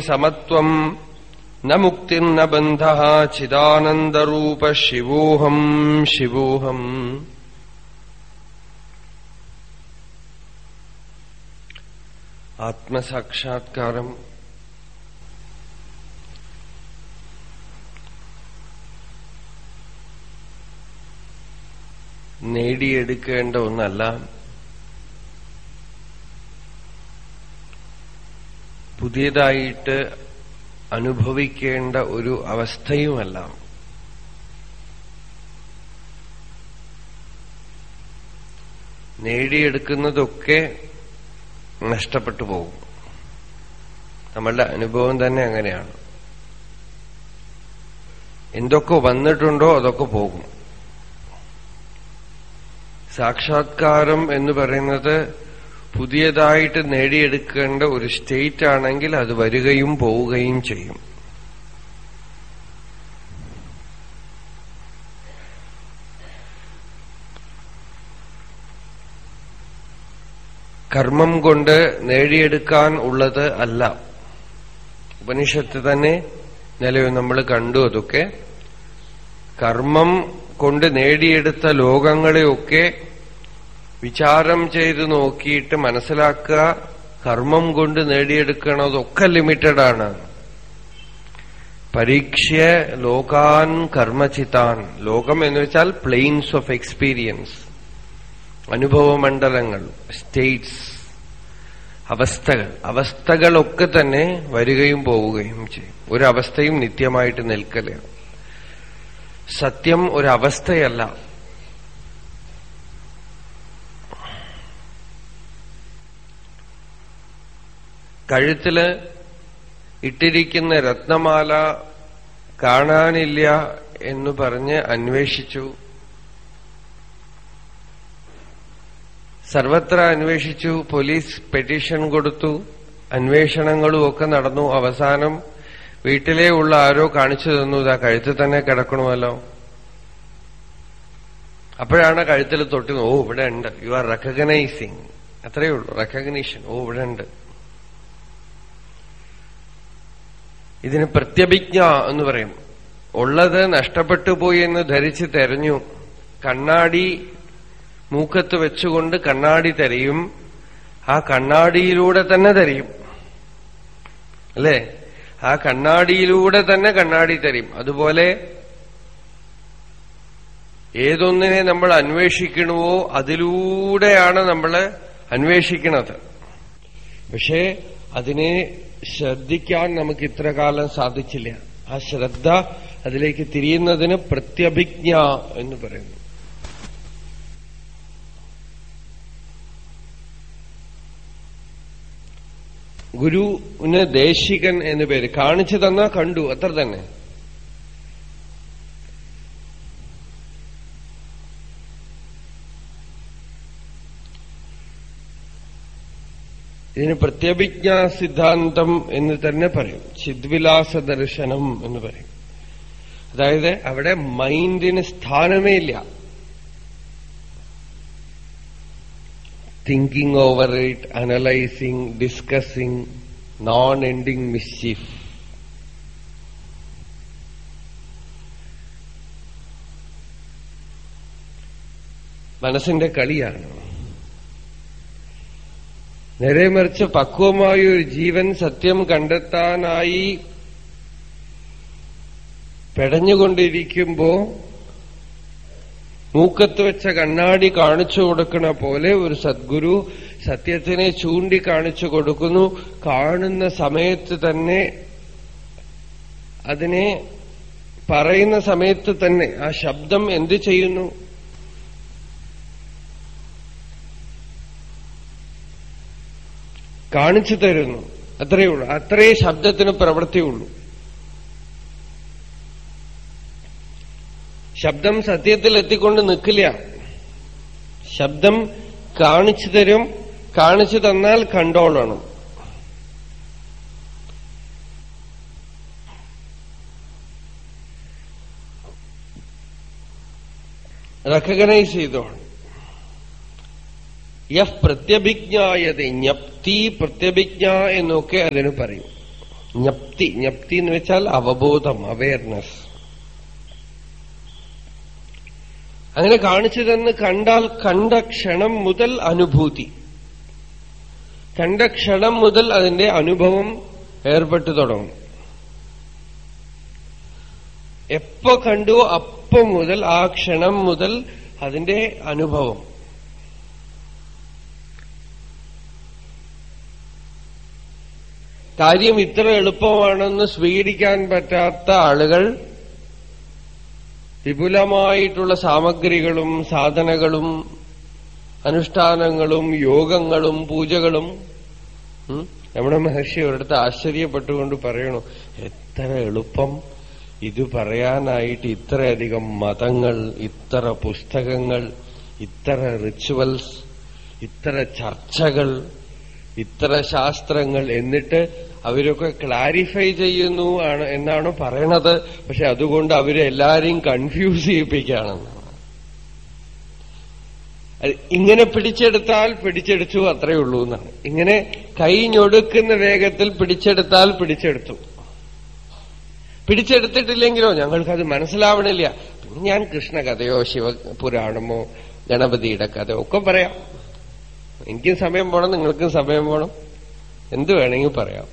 സമത്വം ന മുക്തിർന ബന്ധഃ ചിദാനന്ദരൂപ ശിവോഹം ശിവോഹം. ആത്മസാക്ഷാത്കാരം നേടിയെടുക്കേണ്ട ഒന്നല്ല, പുതിയതായിട്ട് അനുഭവിക്കേണ്ട ഒരു അവസ്ഥയുമല്ല. നേടിയെടുക്കുന്നതൊക്കെ നഷ്ടപ്പെട്ടു പോകും. നമ്മളുടെ അനുഭവം തന്നെ അങ്ങനെയാണ്. എന്തൊക്കെ വന്നിട്ടുണ്ടോ അതൊക്കെ പോകും. സാക്ഷാത്കാരം എന്ന് പറയുന്നത് പുതിയതായിട്ട് നേടിയെടുക്കേണ്ട ഒരു സ്റ്റേറ്റ് ആണെങ്കിൽ അത് വരികയും പോവുകയും ചെയ്യും. കർമ്മം കൊണ്ട് നേടിയെടുക്കാൻ ഉള്ളത് അല്ല. ഉപനിഷത്ത് തന്നെ നിലവിൽ നമ്മൾ കണ്ടു. അതൊക്കെ കർമ്മം കൊണ്ട് നേടിയെടുത്ത ലോകങ്ങളെയൊക്കെ വിചാരം ചെയ്ത് നോക്കിയിട്ട് മനസ്സിലാക്കുക, കർമ്മം കൊണ്ട് നേടിയെടുക്കണതൊക്കെ ലിമിറ്റഡാണ്. പരീക്ഷ്യ ലോകാൻ കർമ്മചിതാൻ. ലോകം എന്ന് വെച്ചാൽ പ്ലെയിൻസ് ഓഫ് എക്സ്പീരിയൻസ്, അനുഭവമണ്ഡലങ്ങൾ, സ്റ്റേറ്റ്സ്, അവസ്ഥകൾ. അവസ്ഥകളൊക്കെ തന്നെ വരികയും പോവുകയും ചെയ്യും. ഒരവസ്ഥയും നിത്യമായിട്ട് നിൽക്കല. സത്യം ഒരവസ്ഥയല്ല. കഴുത്തില് ഇട്ടിരിക്കുന്ന രത്നമാല കാണാനില്ല എന്ന് പറഞ്ഞ് അന്വേഷിച്ചു. സർവത്ര അന്വേഷിച്ചു. പോലീസ് പെറ്റീഷൻ കൊടുത്തു. അന്വേഷണങ്ങളും ഒക്കെ നടന്നു. അവസാനം വീട്ടിലേ ഉള്ള ആരോ കാണിച്ചു തന്നു, ഇതാ കഴുത്തിൽ തന്നെ കിടക്കണമല്ലോ. അപ്പോഴാണ് കഴുത്തിൽ തൊട്ട്, ഓ ഇവിടെ ഉണ്ട്, യു ആർ റെക്കഗ്നൈസിങ്. അത്രയേ ഉള്ളൂ, റെക്കഗ്നീഷൻ. ഓ ഇവിടെ ഉണ്ട്. ഇതിന് പ്രത്യഭിജ്ഞ എന്ന് പറയും. ഉള്ളത് നഷ്ടപ്പെട്ടു പോയി എന്ന് ധരിച്ച് തെരഞ്ഞു. കണ്ണാടി മൂക്കത്ത് വെച്ചുകൊണ്ട് കണ്ണാടി തെരയും. ആ കണ്ണാടിയിലൂടെ തന്നെ തെരയും, അല്ലേ? ആ കണ്ണാടിയിലൂടെ തന്നെ കണ്ണാടി തെരയും. അതുപോലെ ഏതൊന്നിനെ നമ്മൾ അന്വേഷിക്കണമോ അതിലൂടെയാണ് നമ്മൾ അന്വേഷിക്കുന്നത്. പക്ഷേ അതിനെ ശ്രദ്ധിക്കാൻ നമുക്ക് ഇത്ര കാലം സാധിച്ചില്ല. ആ ശ്രദ്ധ അതിലേക്ക് തിരിയുന്നതിന് പ്രത്യഭിജ്ഞ എന്ന് പറയുന്നു. ഗുരുവിന് ദേശികൻ എന്നു പേര്. കാണിച്ചു തന്നാ കണ്ടു, അത്ര തന്നെ. ഇതിന് പ്രത്യഭിജ്ഞാ സിദ്ധാന്തം എന്ന് തന്നെ പറയും. ചിദ്വിലാസ ദർശനം എന്ന് പറയും. അതായത് അവിടെ മൈൻഡിന് സ്ഥാനമേ ഇല്ല. Thinking over it, analysing, discussing, non ending mischief. മനസ്സിന്റെ കളിയാണ്. നേരെ മറിച്ച് പക്വമായ ഒരു ജീവൻ സത്യം കണ്ടെത്താനായി പെടഞ്ഞുകൊണ്ടിരിക്കുമ്പോ മൂക്കത്ത് വെച്ച കണ്ണാടി കാണിച്ചു കൊടുക്കണ പോലെ ഒരു സദ്ഗുരു സത്യത്തിനെ ചൂണ്ടിക്കാണിച്ചു കൊടുക്കുന്നു. കാണുന്ന സമയത്ത് തന്നെ, അതിനെ പറയുന്ന സമയത്ത് തന്നെ ആ ശബ്ദം എന്ത് ചെയ്യുന്നു? കാണിച്ചു തരുന്നു. അത്രയേ ഉള്ളൂ. അത്രേ ശബ്ദത്തിന് പ്രവൃത്തിയുള്ളൂ. ശബ്ദം സത്യത്തിൽ എത്തിക്കൊണ്ട് നിൽക്കില്ല. ശബ്ദം കാണിച്ചു തരും. കാണിച്ചു തന്നാൽ കണ്ടോളണം. റെക്കഗ്നൈസ് ചെയ്തോണം. യഹ് പ്രത്യഭിജ്ഞായത, ജ്ഞപ്തി, പ്രത്യഭിജ്ഞ എന്നൊക്കെ അതിന് പറയും. ജ്ഞപ്തി. ജ്ഞപ്തി എന്ന് വെച്ചാൽ അവബോധം, അവയർനെസ്. അങ്ങനെ കാണിച്ചു തന്ന് കണ്ടാൽ കണ്ട ക്ഷണം മുതൽ അനുഭൂതി, കണ്ട ക്ഷണം മുതൽ അതിന്റെ അനുഭവം ഏർപ്പെട്ടു തുടങ്ങും. എപ്പോ കണ്ടുവോ അപ്പം മുതൽ, ആ ക്ഷണം മുതൽ അതിന്റെ അനുഭവം. കാര്യം ഇത്ര എളുപ്പമാണെന്ന് സ്വീകരിക്കാൻ പറ്റാത്ത ആളുകൾ വിപുലമായിട്ടുള്ള സാമഗ്രികളും സാധനകളും അനുഷ്ഠാനങ്ങളും യോഗങ്ങളും പൂജകളും. നമ്മുടെ മഹർഷി ഒരിടത്ത് ആശ്ചര്യപ്പെട്ടുകൊണ്ട് പറയണു, എത്ര എളുപ്പം ഇത് പറയാനായിട്ട് ഇത്രയധികം മതങ്ങൾ, ഇത്ര പുസ്തകങ്ങൾ, ഇത്ര റിച്വൽസ്, ഇത്ര ചർച്ചകൾ, ഇത്ര ശാസ്ത്രങ്ങൾ, എന്നിട്ട് അവരൊക്കെ ക്ലാരിഫൈ ചെയ്യുന്നു എന്നാണ് പറയണത്. പക്ഷെ അതുകൊണ്ട് അവരെല്ലാരെയും കൺഫ്യൂസ് ചെയ്യിപ്പിക്കുകയാണെന്നാണ്. ഇങ്ങനെ പിടിച്ചെടുത്താൽ പിടിച്ചെടുത്തു, അത്രയേ ഉള്ളൂ എന്നാണ്. ഇങ്ങനെ കൈ ഞൊടുക്കുന്ന വേഗത്തിൽ പിടിച്ചെടുത്താൽ പിടിച്ചെടുത്തു. പിടിച്ചെടുത്തിട്ടില്ലെങ്കിലോ ഞങ്ങൾക്കത് മനസ്സിലാവണില്ല. പിന്നെ ഞാൻ കൃഷ്ണകഥയോ ശിവപുരാണമോ ഗണപതിയുടെ കഥയോ ഒക്കെ പറയാം. എനിക്കും സമയം പോണം, നിങ്ങൾക്കും സമയം പോണം, എന്ത് വേണമെങ്കിൽ പറയാം.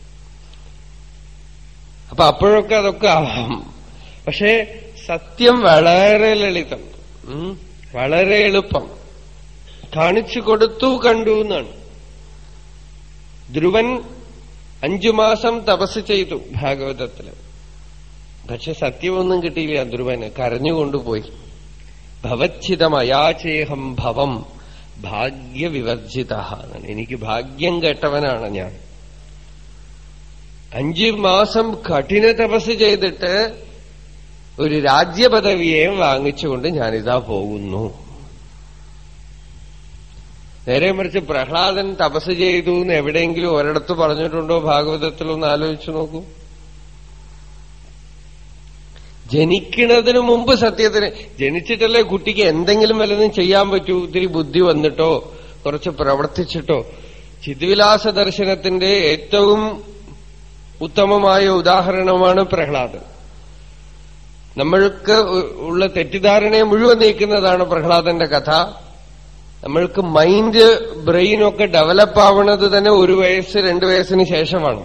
അപ്പൊ അപ്പോഴൊക്കെ അതൊക്കെ ആവാം. പക്ഷേ സത്യം വളരെ ലളിതം, വളരെ എളുപ്പം. കാണിച്ചു കൊടുത്തു, കണ്ടു എന്നാണ്. ധ്രുവൻ 5 മാസം തപസ് ചെയ്തു ഭാഗവതത്തില്. പക്ഷെ സത്യമൊന്നും കിട്ടിയില്ല ധ്രുവന്, കരഞ്ഞുകൊണ്ടുപോയി. ഭവച്ഛിതമയാചേഹം ഭവം ഭാഗ്യവിവർജിത. എനിക്ക് ഭാഗ്യം കെട്ടവനാണ് ഞാൻ. 5 മാസം കഠിന തപസ് ചെയ്തിട്ട് ഒരു രാജ്യപദവിയെ വാങ്ങിച്ചുകൊണ്ട് ഞാനിതാ പോകുന്നു. നേരെ മറിച്ച് പ്രഹ്ലാദൻ തപസ് ചെയ്തു എന്ന് എവിടെയെങ്കിലും ഒരിടത്ത് പറഞ്ഞിട്ടുണ്ടോ ഭാഗവതത്തിലൊന്ന് ആലോചിച്ചു നോക്കൂ. ജനിക്കുന്നതിന് മുമ്പ് സത്യത്തിന് ജനിച്ചിട്ടല്ലേ കുട്ടിക്ക് എന്തെങ്കിലും വല്ലതും ചെയ്യാൻ പറ്റൂ. ഇത്തിരി ബുദ്ധി വന്നിട്ടോ കുറച്ച് പ്രവർത്തിച്ചിട്ടോ. ചിദ്വിലാസ ദർശനത്തിന്റെ ഏറ്റവും ഉത്തമമായ ഉദാഹരണമാണ് പ്രഹ്ലാദൻ. നമ്മൾക്ക് ഉള്ള തെറ്റിദ്ധാരണയെ മുഴുവൻ നീക്കുന്നതാണ് പ്രഹ്ലാദന്റെ കഥ. നമ്മൾക്ക് മൈൻഡ്, ബ്രെയിനൊക്കെ ഡെവലപ്പ് ആവുന്നത് തന്നെ 1 വയസ്സ് 2 വയസ്സിന് ശേഷമാണ്.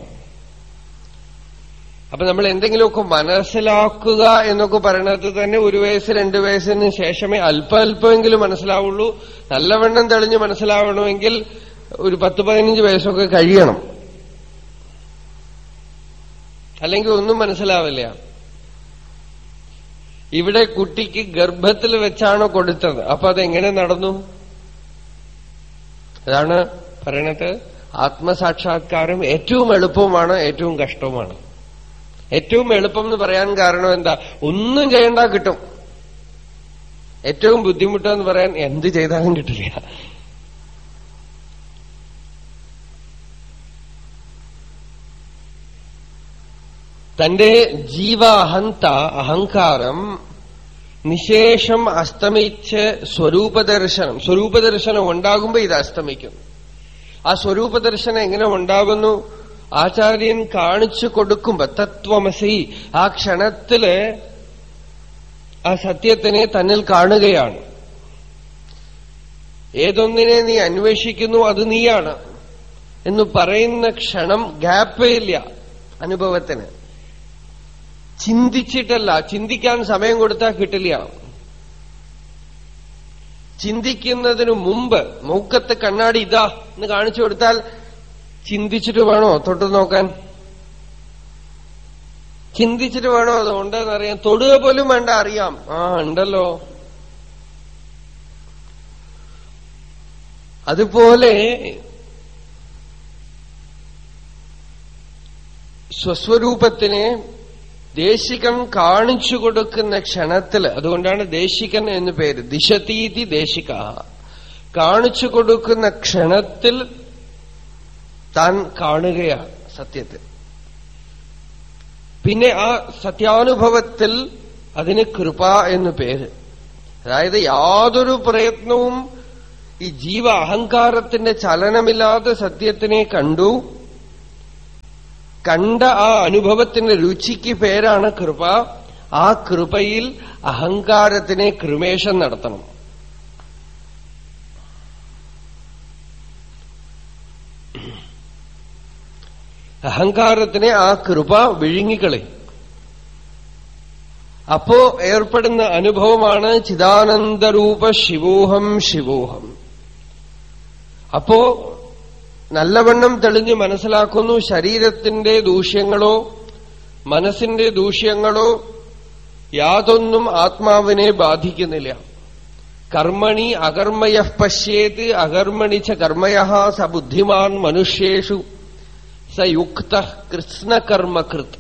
അപ്പൊ നമ്മൾ എന്തെങ്കിലുമൊക്കെ മനസ്സിലാക്കുക എന്നൊക്കെ പറയണത് തന്നെ 1 വയസ്സ് 2 വയസ്സിന് ശേഷമേ അല്പമെങ്കിലും മനസ്സിലാവുള്ളൂ. നല്ലവണ്ണം തെളിഞ്ഞ് മനസ്സിലാവണമെങ്കിൽ ഒരു 10-15 വയസ്സൊക്കെ കഴിയണം, അല്ലെങ്കിൽ ഒന്നും മനസ്സിലാവില്ല. ഇവിടെ കുട്ടിക്ക് ഗർഭത്തിൽ വെച്ചാണ് കൊടുത്തത്. അപ്പൊ അതെങ്ങനെ നടന്നു? അതാണ് പറയണത്, ആത്മസാക്ഷാത്കാരം ഏറ്റവും എളുപ്പവുമാണ്, ഏറ്റവും കഷ്ടവുമാണ്. ഏറ്റവും എളുപ്പം എന്ന് പറയാൻ കാരണം എന്താ? ഒന്നും ചെയ്യണ്ട, കിട്ടും. ഏറ്റവും ബുദ്ധിമുട്ടെന്ന് പറയാൻ എന്ത് ചെയ്താലും കിട്ടില്ല. തന്റെ ജീവാഹന്ത അഹങ്കാരം നിശേഷം അസ്തമിച്ച് സ്വരൂപദർശനം ഉണ്ടാകുമ്പോ ഇത് അസ്തമിക്കും. ആ സ്വരൂപദർശനം എങ്ങനെ ഉണ്ടാകുന്നു? ആചാര്യൻ കാണിച്ചു കൊടുക്കുമ്പോ തത്വമസി, ആ ക്ഷണത്തില് ആ സത്യത്തിനെ തന്നിൽ കാണുകയാണ്. ഏതൊന്നിനെ നീ അന്വേഷിക്കുന്നു അത് നീയാണ് എന്ന് പറയുന്ന ക്ഷണം ഗ്യാപ്പേ ഇല്ല അനുഭവത്തിന്. ചിന്തിച്ചിട്ടല്ല, ചിന്തിക്കാൻ സമയം കൊടുത്താൽ കിട്ടില്ല. ചിന്തിക്കുന്നതിനു മുമ്പ് മൂക്കത്ത് കണ്ണാടി ഇതാ എന്ന് കാണിച്ചു കൊടുത്താൽ ചിന്തിച്ചിട്ട് വേണോ തൊട്ടു നോക്കാൻ? ചിന്തിച്ചിട്ട് വേണോ അത് ഉണ്ടെന്നറിയാൻ? തൊടുക പോലും വേണ്ട, അറിയാം. ഉണ്ടല്ലോ. അതുപോലെ സ്വസ്വരൂപത്തിനെ ദേശികൻ കാണിച്ചു കൊടുക്കുന്ന ക്ഷണത്തിൽ, അതുകൊണ്ടാണ് ദേശികൻ എന്ന് പേര്, ദിശതീതി ദേശിക. കാണിച്ചു കൊടുക്കുന്ന ക്ഷണത്തിൽ താൻ കാണുകയാണ് സത്യത്തിൽ. പിന്നെ ആ സത്യാനുഭവത്തിൽ അതിന് കൃപ എന്ന് പേര്. അതായത് യാതൊരു പ്രയത്നവും ഈ ജീവ അഹങ്കാരത്തിന്റെ ചലനമില്ലാതെ സത്യത്തിനെ കണ്ടു. കണ്ട ആ അനുഭവത്തിന്റെ രുചിക്ക് പേരാണ് കൃപ. ആ കൃപയിൽ അഹങ്കാരത്തിനെ ക്രിമേഷൻ നടത്തണം. അഹങ്കാരത്തിനെ ആ കൃപ വിഴുങ്ങിക്കളയും. അപ്പോ ഏർപ്പെടുന്ന അനുഭവമാണ് ചിദാനന്ദരൂപ ശിവോഹം ശിവോഹം. അപ്പോ നല്ലവണ്ണം തെളിഞ്ഞ് മനസ്സിലാക്കുന്നു, ശരീരത്തിന്റെ ദൂഷ്യങ്ങളോ മനസ്സിന്റെ ദൂഷ്യങ്ങളോ യാതൊന്നും ആത്മാവിനെ ബാധിക്കുന്നില്ല. കർമ്മണി അകർമ്മയഃ പശ്യേത് അകർമ്മണി ച കർമ്മയഃ സ ബുദ്ധിമാൻ മനുഷ്യേഷു സ യുക്തഃ കൃഷ്ണകർമ്മകൃത്.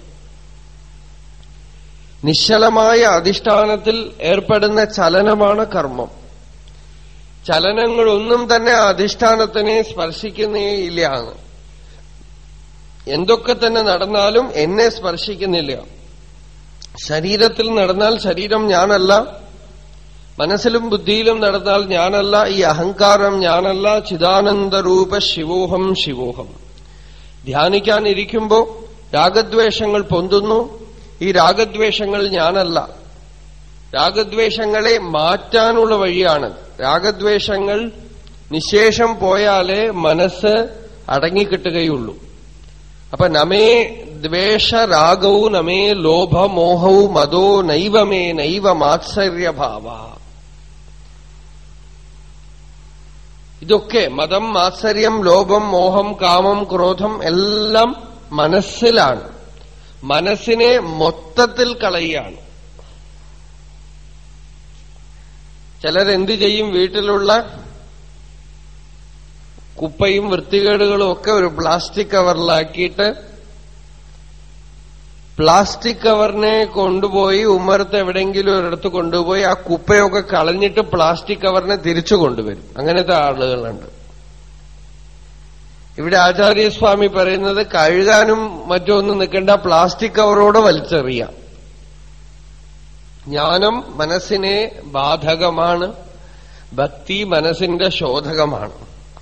നിശ്ചലമായ അധിഷ്ഠാനത്തിൽ ഏർപ്പെടുന്ന ചലനമാണ് കർമ്മം. ചലനങ്ങളൊന്നും തന്നെ അധിഷ്ഠാനത്തിനെ സ്പർശിക്കുന്നേയില്ല. എന്തൊക്കെ തന്നെ നടന്നാലും എന്നെ സ്പർശിക്കുന്നില്ല. ശരീരത്തിൽ നടന്നാൽ ശരീരം ഞാനല്ല, മനസ്സിലും ബുദ്ധിയിലും നടന്നാൽ ഞാനല്ല, ഈ അഹങ്കാരം ഞാനല്ല. ചിദാനന്ദരൂപ ശിവോഹം ശിവോഹം. ധ്യാനിക്കാനിരിക്കുമ്പോ രാഗദ്വേഷങ്ങൾ പൊന്തുന്നു. ഈ രാഗദ്വേഷങ്ങൾ ഞാനല്ല. രാഗദ്വേഷങ്ങളെ മാറ്റാനുള്ള വഴിയാണ്. രാഗദ്വേഷങ്ങൾ നിശേഷം പോയാലേ മനസ്സ് അടങ്ങിക്കിട്ടുകയുള്ളൂ. അപ്പൊ നമേ ദ്വേഷരാഗവും നമേ ലോഭമോഹവും മതോ നൈവമേ നൈവ മാത്സര്യഭാവ. ഇതൊക്കെ മതം, മാത്സര്യം, ലോഭം, മോഹം, കാമം, ക്രോധം എല്ലാം മനസ്സിലാണ്. മനസ്സിനെ മൊത്തത്തിൽ കളയുകയാണ്. ചിലരെന്ത് ചെയ്യും? വീട്ടിലുള്ള കുപ്പയും വൃത്തികേടുകളും ഒക്കെ ഒരു പ്ലാസ്റ്റിക് കവറിലാക്കിയിട്ട് പ്ലാസ്റ്റിക് കവറിനെ കൊണ്ടുപോയി ഉമ്മറത്ത് എവിടെയെങ്കിലും ഒരിടത്ത് കൊണ്ടുപോയി ആ കുപ്പയൊക്കെ കളഞ്ഞിട്ട് പ്ലാസ്റ്റിക് കവറിനെ തിരിച്ചു കൊണ്ടുവരും. അങ്ങനത്തെ ആളുകളുണ്ട്. ഇവിടെ ആചാര്യസ്വാമി പറയുന്നത് കഴുകാനും മറ്റൊന്നും നിൽക്കേണ്ട, പ്ലാസ്റ്റിക് കവറോടെ വലിച്ചെറിയാം. ജ്ഞാനം മനസ്സിനെ ബാധകമാണ്, ഭക്തി മനസ്സിന്റെ ശോധകമാണ്.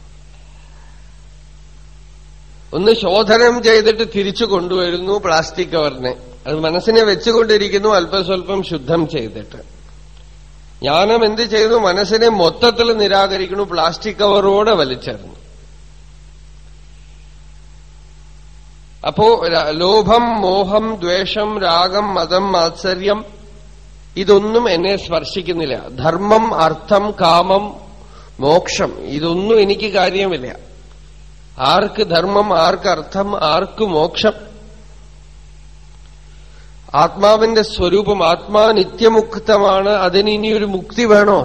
ഒന്ന് ശോധനം ചെയ്തിട്ട് തിരിച്ചു കൊണ്ടുവരുന്നു പ്ലാസ്റ്റിക് കവറിനെ. അത് മനസ്സിനെ വെച്ചുകൊണ്ടിരിക്കുന്നു അല്പസ്വല്പം ശുദ്ധം ചെയ്തിട്ട്. ജ്ഞാനം എന്ത് ചെയ്യുന്നു? മനസ്സിനെ മൊത്തത്തിൽ നിരാകരിക്കുന്നു, പ്ലാസ്റ്റിക് കവറോടെ വലിച്ചെറിഞ്ഞു. അപ്പോ ലോഭം, മോഹം, ദ്വേഷം, രാഗം, മതം, മാത്സര്യം ഇതൊന്നും എന്നെ സ്പർശിക്കുന്നില്ല. ധർമ്മം, അർത്ഥം, കാമം, മോക്ഷം ഇതൊന്നും എനിക്ക് കാര്യമില്ല. ആർക്ക് ധർമ്മം, ആർക്ക് അർത്ഥം, ആർക്ക് മോക്ഷം? ആത്മാവിന്റെ സ്വരൂപം, ആത്മാ നിത്യമുക്തമാണ്. അതിന് ഇനിയൊരു മുക്തി വേണോ?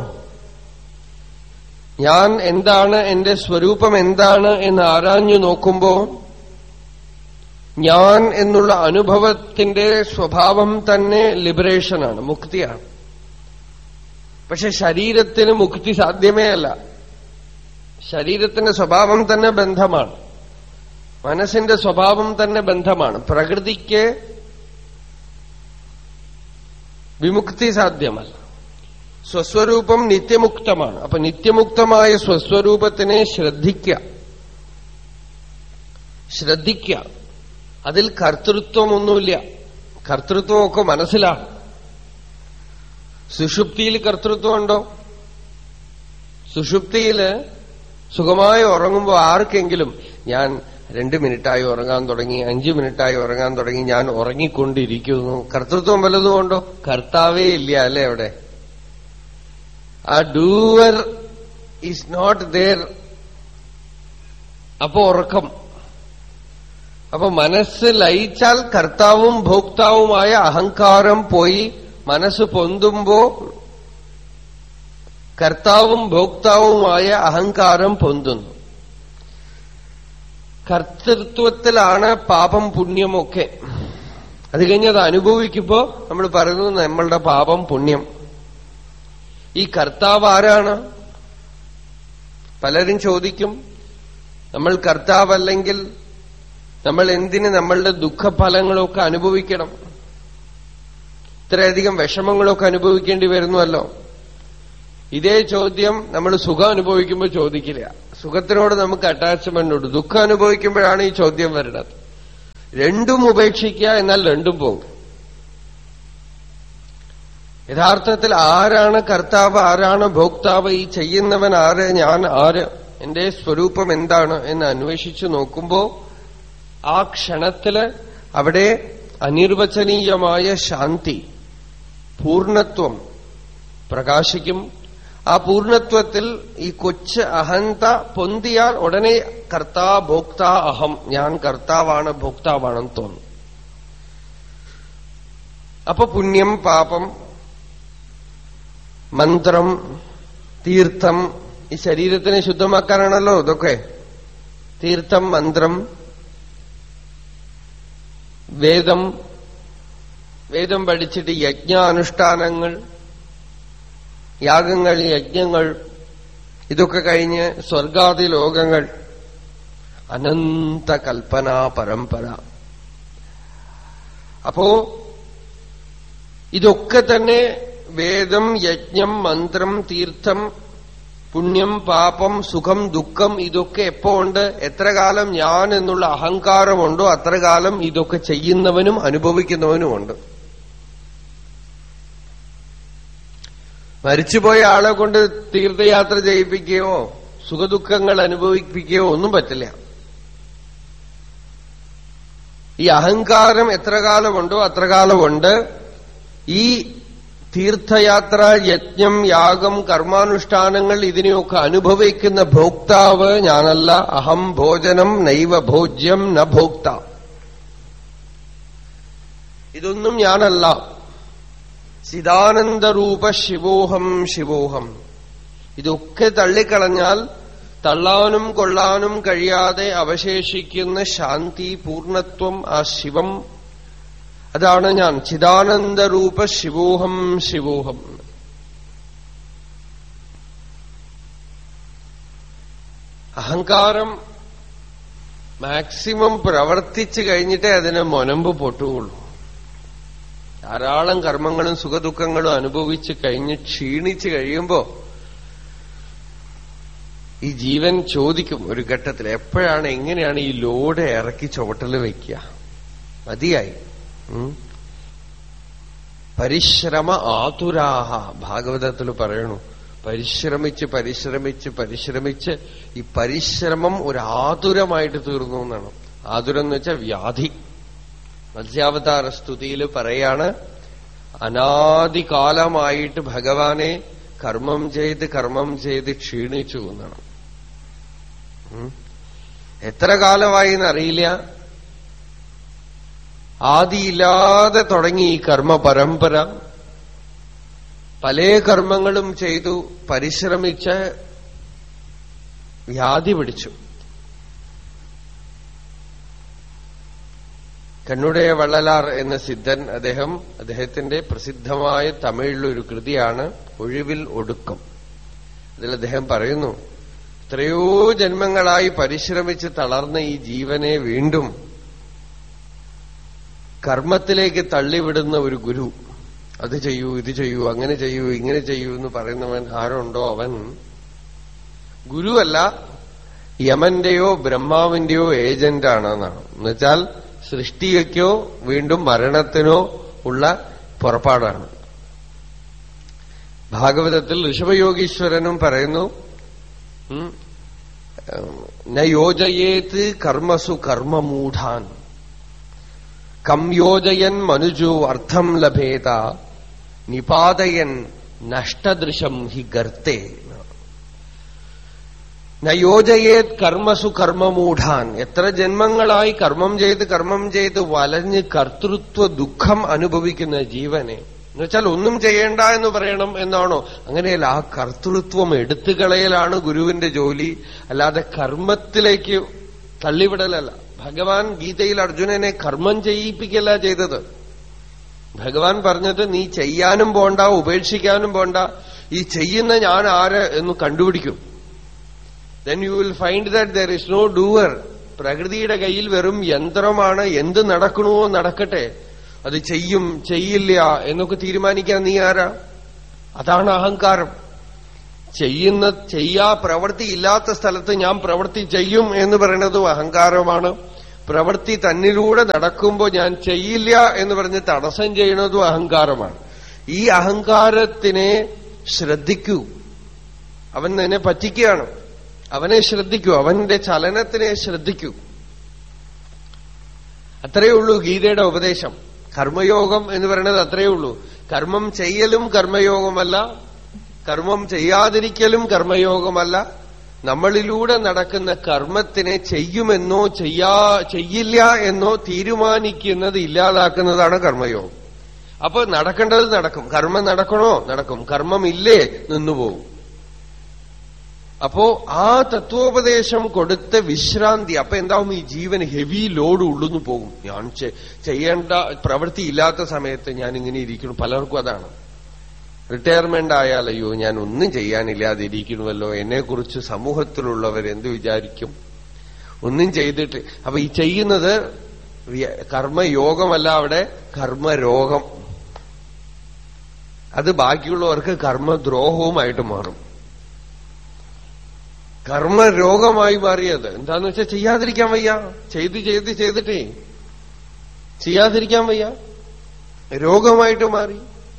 ഞാൻ എന്താണ്, എന്റെ സ്വരൂപം എന്താണ് എന്ന് ആരാഞ്ഞു നോക്കുമ്പോ ഞാൻ എന്നുള്ള അനുഭവത്തിന്റെ സ്വഭാവം തന്നെ ലിബറേഷനാണ്, മുക്തിയാണ്. പക്ഷെ ശരീരത്തിന് മുക്തി സാധ്യമേ അല്ല. ശരീരത്തിന്റെ സ്വഭാവം തന്നെ ബന്ധമാണ്, മനസ്സിന്റെ സ്വഭാവം തന്നെ ബന്ധമാണ്. പ്രകൃതിക്ക് വിമുക്തി സാധ്യമല്ല. സ്വസ്വരൂപം നിത്യമുക്തമാണ്. അപ്പൊ നിത്യമുക്തമായ സ്വസ്വരൂപത്തിനെ ശ്രദ്ധിക്കുക. അതിൽ കർത്തൃത്വമൊന്നുമില്ല. കർത്തൃത്വമൊക്കെ മനസ്സിലാണ്. സുഷുപ്തിയിൽ കർത്തൃത്വമുണ്ടോ? സുഷുപ്തിയില് സുഖമായി ഉറങ്ങുമ്പോൾ ആർക്കെങ്കിലും ഞാൻ 2 മിനിറ്റായി ഉറങ്ങാൻ തുടങ്ങി, 5 മിനിറ്റായി ഉറങ്ങാൻ തുടങ്ങി, ഞാൻ ഉറങ്ങിക്കൊണ്ടിരിക്കുന്നു, കർത്തൃത്വം വല്ലതും ഉണ്ടോ? കർത്താവേ ഇല്ല അല്ലേ അവിടെ. ആ ഡൂവർ ഈസ് നോട്ട് ദേർ. അപ്പോ ഉറക്കം. അപ്പൊ മനസ്സ് ലയിച്ചാൽ കർത്താവും ഭോക്താവുമായ അഹങ്കാരം പോയി മനസ്സ് പൊന്തുമ്പോ കർത്താവും ഭോക്താവുമായ അഹങ്കാരം പൊന്തുന്നു. കർത്തൃത്വത്തിലാണ് പാപം പുണ്യമൊക്കെ. അത് കഴിഞ്ഞ് അത് അനുഭവിക്കുമ്പോ നമ്മൾ പറയുന്നു നമ്മളുടെ പാപം പുണ്യം. ഈ കർത്താവ് ആരാണ്? പലരും ചോദിക്കും, നമ്മൾ കർത്താവല്ലെങ്കിൽ നമ്മൾ എന്തിന് നമ്മളുടെ ദുഃഖഫലങ്ങളൊക്കെ അനുഭവിക്കണം? ഇത്രയധികം വിഷമങ്ങളൊക്കെ അനുഭവിക്കേണ്ടി വരുന്നുവല്ലോ. ഇതേ ചോദ്യം നമ്മൾ സുഖം അനുഭവിക്കുമ്പോൾ ചോദിക്കില്ല. സുഖത്തിനോട് നമുക്ക് അറ്റാച്ച്മെന്റ് ഉണ്ട്. ദുഃഖം അനുഭവിക്കുമ്പോഴാണ് ഈ ചോദ്യം വരുന്നത്. രണ്ടും ഉപേക്ഷിക്കുക, എന്നാൽ രണ്ടും പോകും. യഥാർത്ഥത്തിൽ ആരാണ് കർത്താവ്, ആരാണ് ഭോക്താവ്, ഈ ചെയ്യുന്നവൻ ആര്, ഞാൻ ആര്, എന്റെ സ്വരൂപം എന്താണ് എന്ന് അന്വേഷിച്ചു നോക്കുമ്പോ ആ ക്ഷണത്തില് അവിടെ അനിർവചനീയമായ ശാന്തി, പൂർണ്ണത്വം പ്രകാശിക്കും. ആ പൂർണ്ണത്വത്തിൽ ഈ കൊച്ച് അഹന്ത പൊന്തിയാൽ ഉടനെ കർത്താ ഭോക്താ അഹം, ഞാൻ കർത്താവാണ് ഭോക്താവാണെന്ന് തോന്നും. അപ്പൊ പുണ്യം പാപം, മന്ത്രം, തീർത്ഥം, ഈ ശരീരത്തിനെ ശുദ്ധമാക്കാനാണല്ലോ ഇതൊക്കെ. തീർത്ഥം, മന്ത്രം, വേദം, വേദം പഠിച്ചിട്ട് യജ്ഞാനുഷ്ഠാനങ്ങൾ, യാഗങ്ങൾ, യജ്ഞങ്ങൾ, ഇതൊക്കെ കഴിഞ്ഞ് സ്വർഗാദി ലോകങ്ങൾ, അനന്ത കൽപ്പനാ പരമ്പര. അപ്പോ ഇതൊക്കെ തന്നെ വേദം, യജ്ഞം, മന്ത്രം, തീർത്ഥം, പുണ്യം, പാപം, സുഖം, ദുഃഖം, ഇതൊക്കെ എപ്പോ ഉണ്ട്, എത്ര കാലം ഞാൻ എന്നുള്ള അഹങ്കാരമുണ്ടോ അത്ര കാലം ഇതൊക്കെ ചെയ്യുന്നവനും അനുഭവിക്കുന്നവനുമുണ്ട്. മരിച്ചുപോയ ആളെ കൊണ്ട് തീർത്ഥയാത്ര ചെയ്യിപ്പിക്കുകയോ സുഖദുഃഖങ്ങൾ അനുഭവിപ്പിക്കുകയോ ഒന്നും പറ്റില്ല. ഈ അഹങ്കാരം എത്ര കാലമുണ്ടോ അത്ര കാലമുണ്ട്. ഈ തീർത്ഥയാത്ര, യജ്ഞം, യാഗം, കർമാനുഷ്ഠാനങ്ങൾ, ഇതിനെയൊക്കെ അനുഭവിക്കുന്ന ഭോക്താവ് ഞാനല്ല. അഹം ഭോജനം നൈവ ഭോജ്യം ന ഭോക്ത. ഇതൊന്നും ഞാനല്ല. ചിദാനന്ദരൂപ ശിവോഹം ശിവോഹം. ഇതൊക്കെ തള്ളിക്കളഞ്ഞാൽ തള്ളാനും കൊള്ളാനും കഴിയാതെ അവശേഷിക്കുന്ന ശാന്തി, പൂർണ്ണത്വം, ആ ശിവം, അതാണ് ഞാൻ. ചിദാനന്ദരൂപ ശിവോഹം ശിവോഹം. അഹങ്കാരം മാക്സിമം പ്രവർത്തിച്ചു കഴിഞ്ഞിട്ടേ അതിന് മൊനമ്പ് പൊട്ടുകയുള്ളൂ. ധാരാളം കർമ്മങ്ങളും സുഖദുഃഖങ്ങളും അനുഭവിച്ച് കഴിഞ്ഞ് ക്ഷീണിച്ചു കഴിയുമ്പോ ഈ ജീവൻ ചോദിക്കും ഒരു ഘട്ടത്തിൽ, എപ്പോഴാണ്, എങ്ങനെയാണ് ഈ ലോഡ് ഇറക്കി ചുവട്ടിൽ വയ്ക്കുക? മതിയായി. പരിശ്രമ ആതുരാഹ, ഭാഗവതത്തിൽ പറയണു. പരിശ്രമിച്ച് പരിശ്രമിച്ച് പരിശ്രമിച്ച് ഈ പരിശ്രമം ഒരു ആതുരമായിട്ട് തീർന്നു എന്നാണ്. ആതുരം എന്ന് വെച്ചാൽ വ്യാധി. മത്സ്യാവതാര സ്തുതിയിൽ പറയാണ്, അനാദികാലമായിട്ട് ഭഗവാനെ കർമ്മം ചെയ്ത് ക്ഷീണിച്ചു എന്നാണ്. എത്ര കാലമായി എന്നറിയില്ല. ആദിയില്ലാതെ തുടങ്ങി ഈ കർമ്മ പരമ്പര. പല കർമ്മങ്ങളും ചെയ്തു പരിശ്രമിച്ച് വ്യാധി പിടിച്ചു. കണ്ണുടയ വള്ളലാർ എന്ന സിദ്ധൻ, അദ്ദേഹത്തിന്റെ പ്രസിദ്ധമായ തമിഴിലൊരു കൃതിയാണ് ഒഴിവിൽ ഒടുക്കം. അതിൽ അദ്ദേഹം പറയുന്നു, എത്രയോ ജന്മങ്ങളായി പരിശ്രമിച്ച് തളർന്ന ഈ ജീവനെ വീണ്ടും കർമ്മത്തിലേക്ക് തള്ളിവിടുന്ന ഒരു ഗുരു, അത് ചെയ്യൂ, ഇത് ചെയ്യൂ, അങ്ങനെ ചെയ്യൂ, ഇങ്ങനെ ചെയ്യൂ എന്ന് പറയുന്നവൻ ആരുണ്ടോ അവൻ ഗുരുവല്ല, യമന്റെയോ ബ്രഹ്മാവിന്റെയോ ഏജന്റാണെന്നാണ്. എന്നുവെച്ചാൽ സൃഷ്ടിക്കോ വീണ്ടും മരണത്തിനോ ഉള്ള പുറപ്പാടാണ്. ഭാഗവതത്തിൽ ഋഷഭയോഗീശ്വരനും പറയുന്നു, ന യോജയേത് കർമ്മസു കർമ്മമൂഢാൻ കം യോജയൻ മനുജോ അർത്ഥം ലഭേത നിപാതയൻ നഷ്ടദൃശം ഹി ഗർത്തേ. നയോജയേത് കർമ്മസു കർമ്മമൂഢാൻ. എത്ര ജന്മങ്ങളായി കർമ്മം ചെയ്ത് വലഞ്ഞ് കർത്തൃത്വ ദുഃഖം അനുഭവിക്കുന്ന ജീവനെ, എന്നുവെച്ചാൽ ഒന്നും ചെയ്യേണ്ട എന്ന് പറയണം എന്നാണോ? അങ്ങനെയല്ല, ആ കർത്തൃത്വം എടുത്തുകളയലാണ് ഗുരുവിന്റെ ജോലി, അല്ലാതെ കർമ്മത്തിലേക്ക് തള്ളിവിടലല്ല. ഭഗവാൻ ഗീതയിൽ അർജുനനെ കർമ്മം ചെയ്യിപ്പിക്കല്ല ചെയ്തത്. ഭഗവാൻ പറഞ്ഞത്, നീ ചെയ്യാനും പോണ്ട, ഉപേക്ഷിക്കാനും പോണ്ട, ഈ ചെയ്യുന്ന ഞാൻ ആര് എന്ന് കണ്ടുപിടിക്കും. then you will find that there is no doer. പ്രകൃതിയുടെ കയ്യിൽ വെറും യന്ത്രമാണ്. എന്ത് നടക്കണമോ നടക്കട്ടെ, അത് ചെയ്യും ചെയ്യില്ല എന്നൊക്കെ തീരുമാനിക്കാൻ നീ ആരാ? അതാണ് അഹങ്കാരം. പ്രവൃത്തി ഇല്ലാത്ത സ്ഥലത്ത് ഞാൻ പ്രവൃത്തി ചെയ്യും എന്ന് പറയുന്നതും അഹങ്കാരമാണ്. പ്രവൃത്തി തന്നിലൂടെ നടക്കുമ്പോ ഞാൻ ചെയ്യില്ല എന്ന് പറഞ്ഞ് തടസ്സം ചെയ്യുന്നതും അഹങ്കാരമാണ്. ഈ അഹങ്കാരത്തിനെ ശ്രദ്ധിക്കൂ. അവൻ നിന്നെ പറ്റിക്കുകയാണ്. അവനെ ശ്രദ്ധിക്കൂ, അവന്റെ ചലനത്തിനെ ശ്രദ്ധിക്കൂ. അത്രയേ ഉള്ളൂ ഗീതയുടെ ഉപദേശം. കർമ്മയോഗം എന്ന് പറയുന്നത് അത്രയേ ഉള്ളൂ. കർമ്മം ചെയ്യലും കർമ്മയോഗമല്ല, കർമ്മം ചെയ്യാതിരിക്കലും കർമ്മയോഗമല്ല. നമ്മളിലൂടെ നടക്കുന്ന കർമ്മത്തിനെ ചെയ്യുമെന്നോ ചെയ്യില്ല എന്നോ തീരുമാനിക്കുന്നത് ഇല്ലാതാക്കുന്നതാണ് കർമ്മയോഗം. അപ്പൊ നടക്കേണ്ടത് നടക്കും. കർമ്മം നടക്കണോ? നടക്കും. കർമ്മമില്ലേ? നിന്നുപോകും. അപ്പോ ആ തത്വോപദേശം കൊടുത്ത വിശ്രാന്തി. അപ്പൊ എന്താവും? ഈ ജീവൻ ഹെവി ലോഡ് ഉള്ളുന്നു പോകും. ഞാൻ ചെയ്യേണ്ട പ്രവൃത്തി ഇല്ലാത്ത സമയത്ത് ഞാൻ ഇങ്ങനെ ഇരിക്കണം. പലർക്കും അതാണ്. റിട്ടയർമെന്റ് ആയാൽ അയ്യോ ഞാൻ ഒന്നും ചെയ്യാനില്ലാതിരിക്കണമല്ലോ, എന്നെക്കുറിച്ച് സമൂഹത്തിലുള്ളവരെന്ത് വിചാരിക്കും, ഒന്നും ചെയ്തിട്ട്. അപ്പൊ ഈ ചെയ്യുന്നത് കർമ്മയോഗമല്ല, അവിടെ കർമ്മരോഗം. അത് ബാക്കിയുള്ളവർക്ക് കർമ്മദ്രോഹവുമായിട്ട് മാറും. കർമ്മരോഗമായി മാറിയത് എന്താന്ന് വെച്ചാൽ ചെയ്യാതിരിക്കാൻ വയ്യ. ചെയ്തിട്ടേ ചെയ്യാതിരിക്കാൻ വയ്യ, രോഗമായിട്ട് മാറി.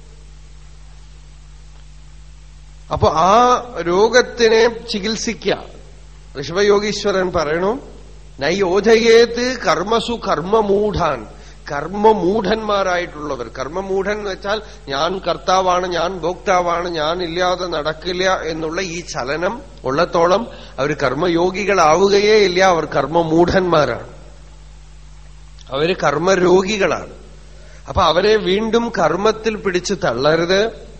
അപ്പൊ ആ രോഗത്തിനെ ചികിത്സിക്കുക. ഋഷഭയോഗീശ്വരൻ പറയണു, നൈയോധയേത് കർമ്മസു കർമ്മമൂഢാൻ. കർമ്മമൂഢന്മാരായിട്ടുള്ളവർ. കർമ്മമൂഢൻ എന്ന് വെച്ചാൽ ഞാൻ കർത്താവാണ്, ഞാൻ ഭോക്താവാണ്, ഞാൻ ഇല്ലാതെ നടക്കില്ല എന്നുള്ള ഈ ചലനം ഉള്ളത്തോളം അവർ കർമ്മയോഗികളാവുകയേ ഇല്ല. അവർ കർമ്മമൂഢന്മാരാണ്, അവര് കർമ്മരോഗികളാണ്. അപ്പൊ അവരെ വീണ്ടും കർമ്മത്തിൽ പിടിച്ച് തള്ളരുത്.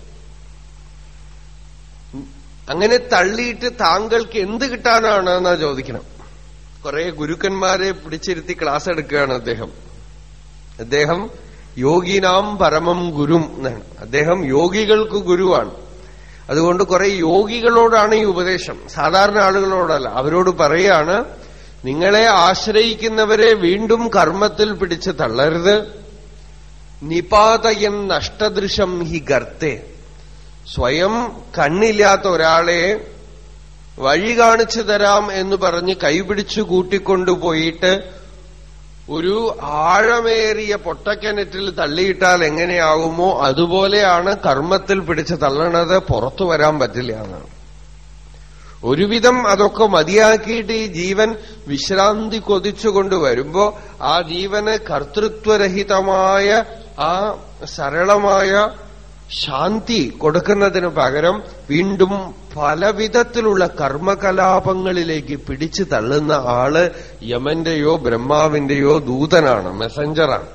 അങ്ങനെ തള്ളിയിട്ട് താങ്കൾക്ക് എന്ത് കിട്ടാനാണ് എന്നാ ചോദിക്കണം. കുറെ ഗുരുക്കന്മാരെ പിടിച്ചിരുത്തി ക്ലാസ് എടുക്കുകയാണ് അദ്ദേഹം യോഗീനാം പരമം ഗുരും എന്നാണ്. അദ്ദേഹം യോഗികൾക്ക് ഗുരുവാണ്. അതുകൊണ്ട് കുറെ യോഗികളോടാണ് ഈ ഉപദേശം, സാധാരണ ആളുകളോടല്ല. അവരോട് പറയാണ്, നിങ്ങളെ ആശ്രയിക്കുന്നവരെ വീണ്ടും കർമ്മത്തിൽ പിടിച്ച് തള്ളരുത്. നിപാതയൻ നഷ്ടദൃശം ഹി ഗർത്തെ. സ്വയം കണ്ണില്ലാത്ത ഒരാളെ വഴി കാണിച്ചു തരാം എന്ന് പറഞ്ഞ് കൈപിടിച്ചു കൂട്ടിക്കൊണ്ടുപോയിട്ട് ഒരു ആഴമേറിയ പൊട്ടക്കിണറ്റിൽ തള്ളിയിട്ടാൽ എങ്ങനെയാകുമോ അതുപോലെയാണ് കർമ്മത്തിൽ പിടിച്ച് തള്ളണത്. പുറത്തു വരാൻ പറ്റില്ല എന്നാണ്. ഒരുവിധം അതൊക്കെ മതിയാക്കിയിട്ട് ഈ ജീവൻ വിശ്രാന്തി കൊതിച്ചുകൊണ്ട് വരുമ്പോ ആ ജീവന് കർത്തൃത്വരഹിതമായ ആ സരളമായ ശാന്തി കൊടുക്കുന്നതിന് പകരം വീണ്ടും പലവിധത്തിലുള്ള കർമ്മകലാപങ്ങളിലേക്ക് പിടിച്ചു തള്ളുന്ന ആള് യമന്റെയോ ബ്രഹ്മാവിന്റെയോ ദൂതനാണ്, മെസഞ്ചറാണ്.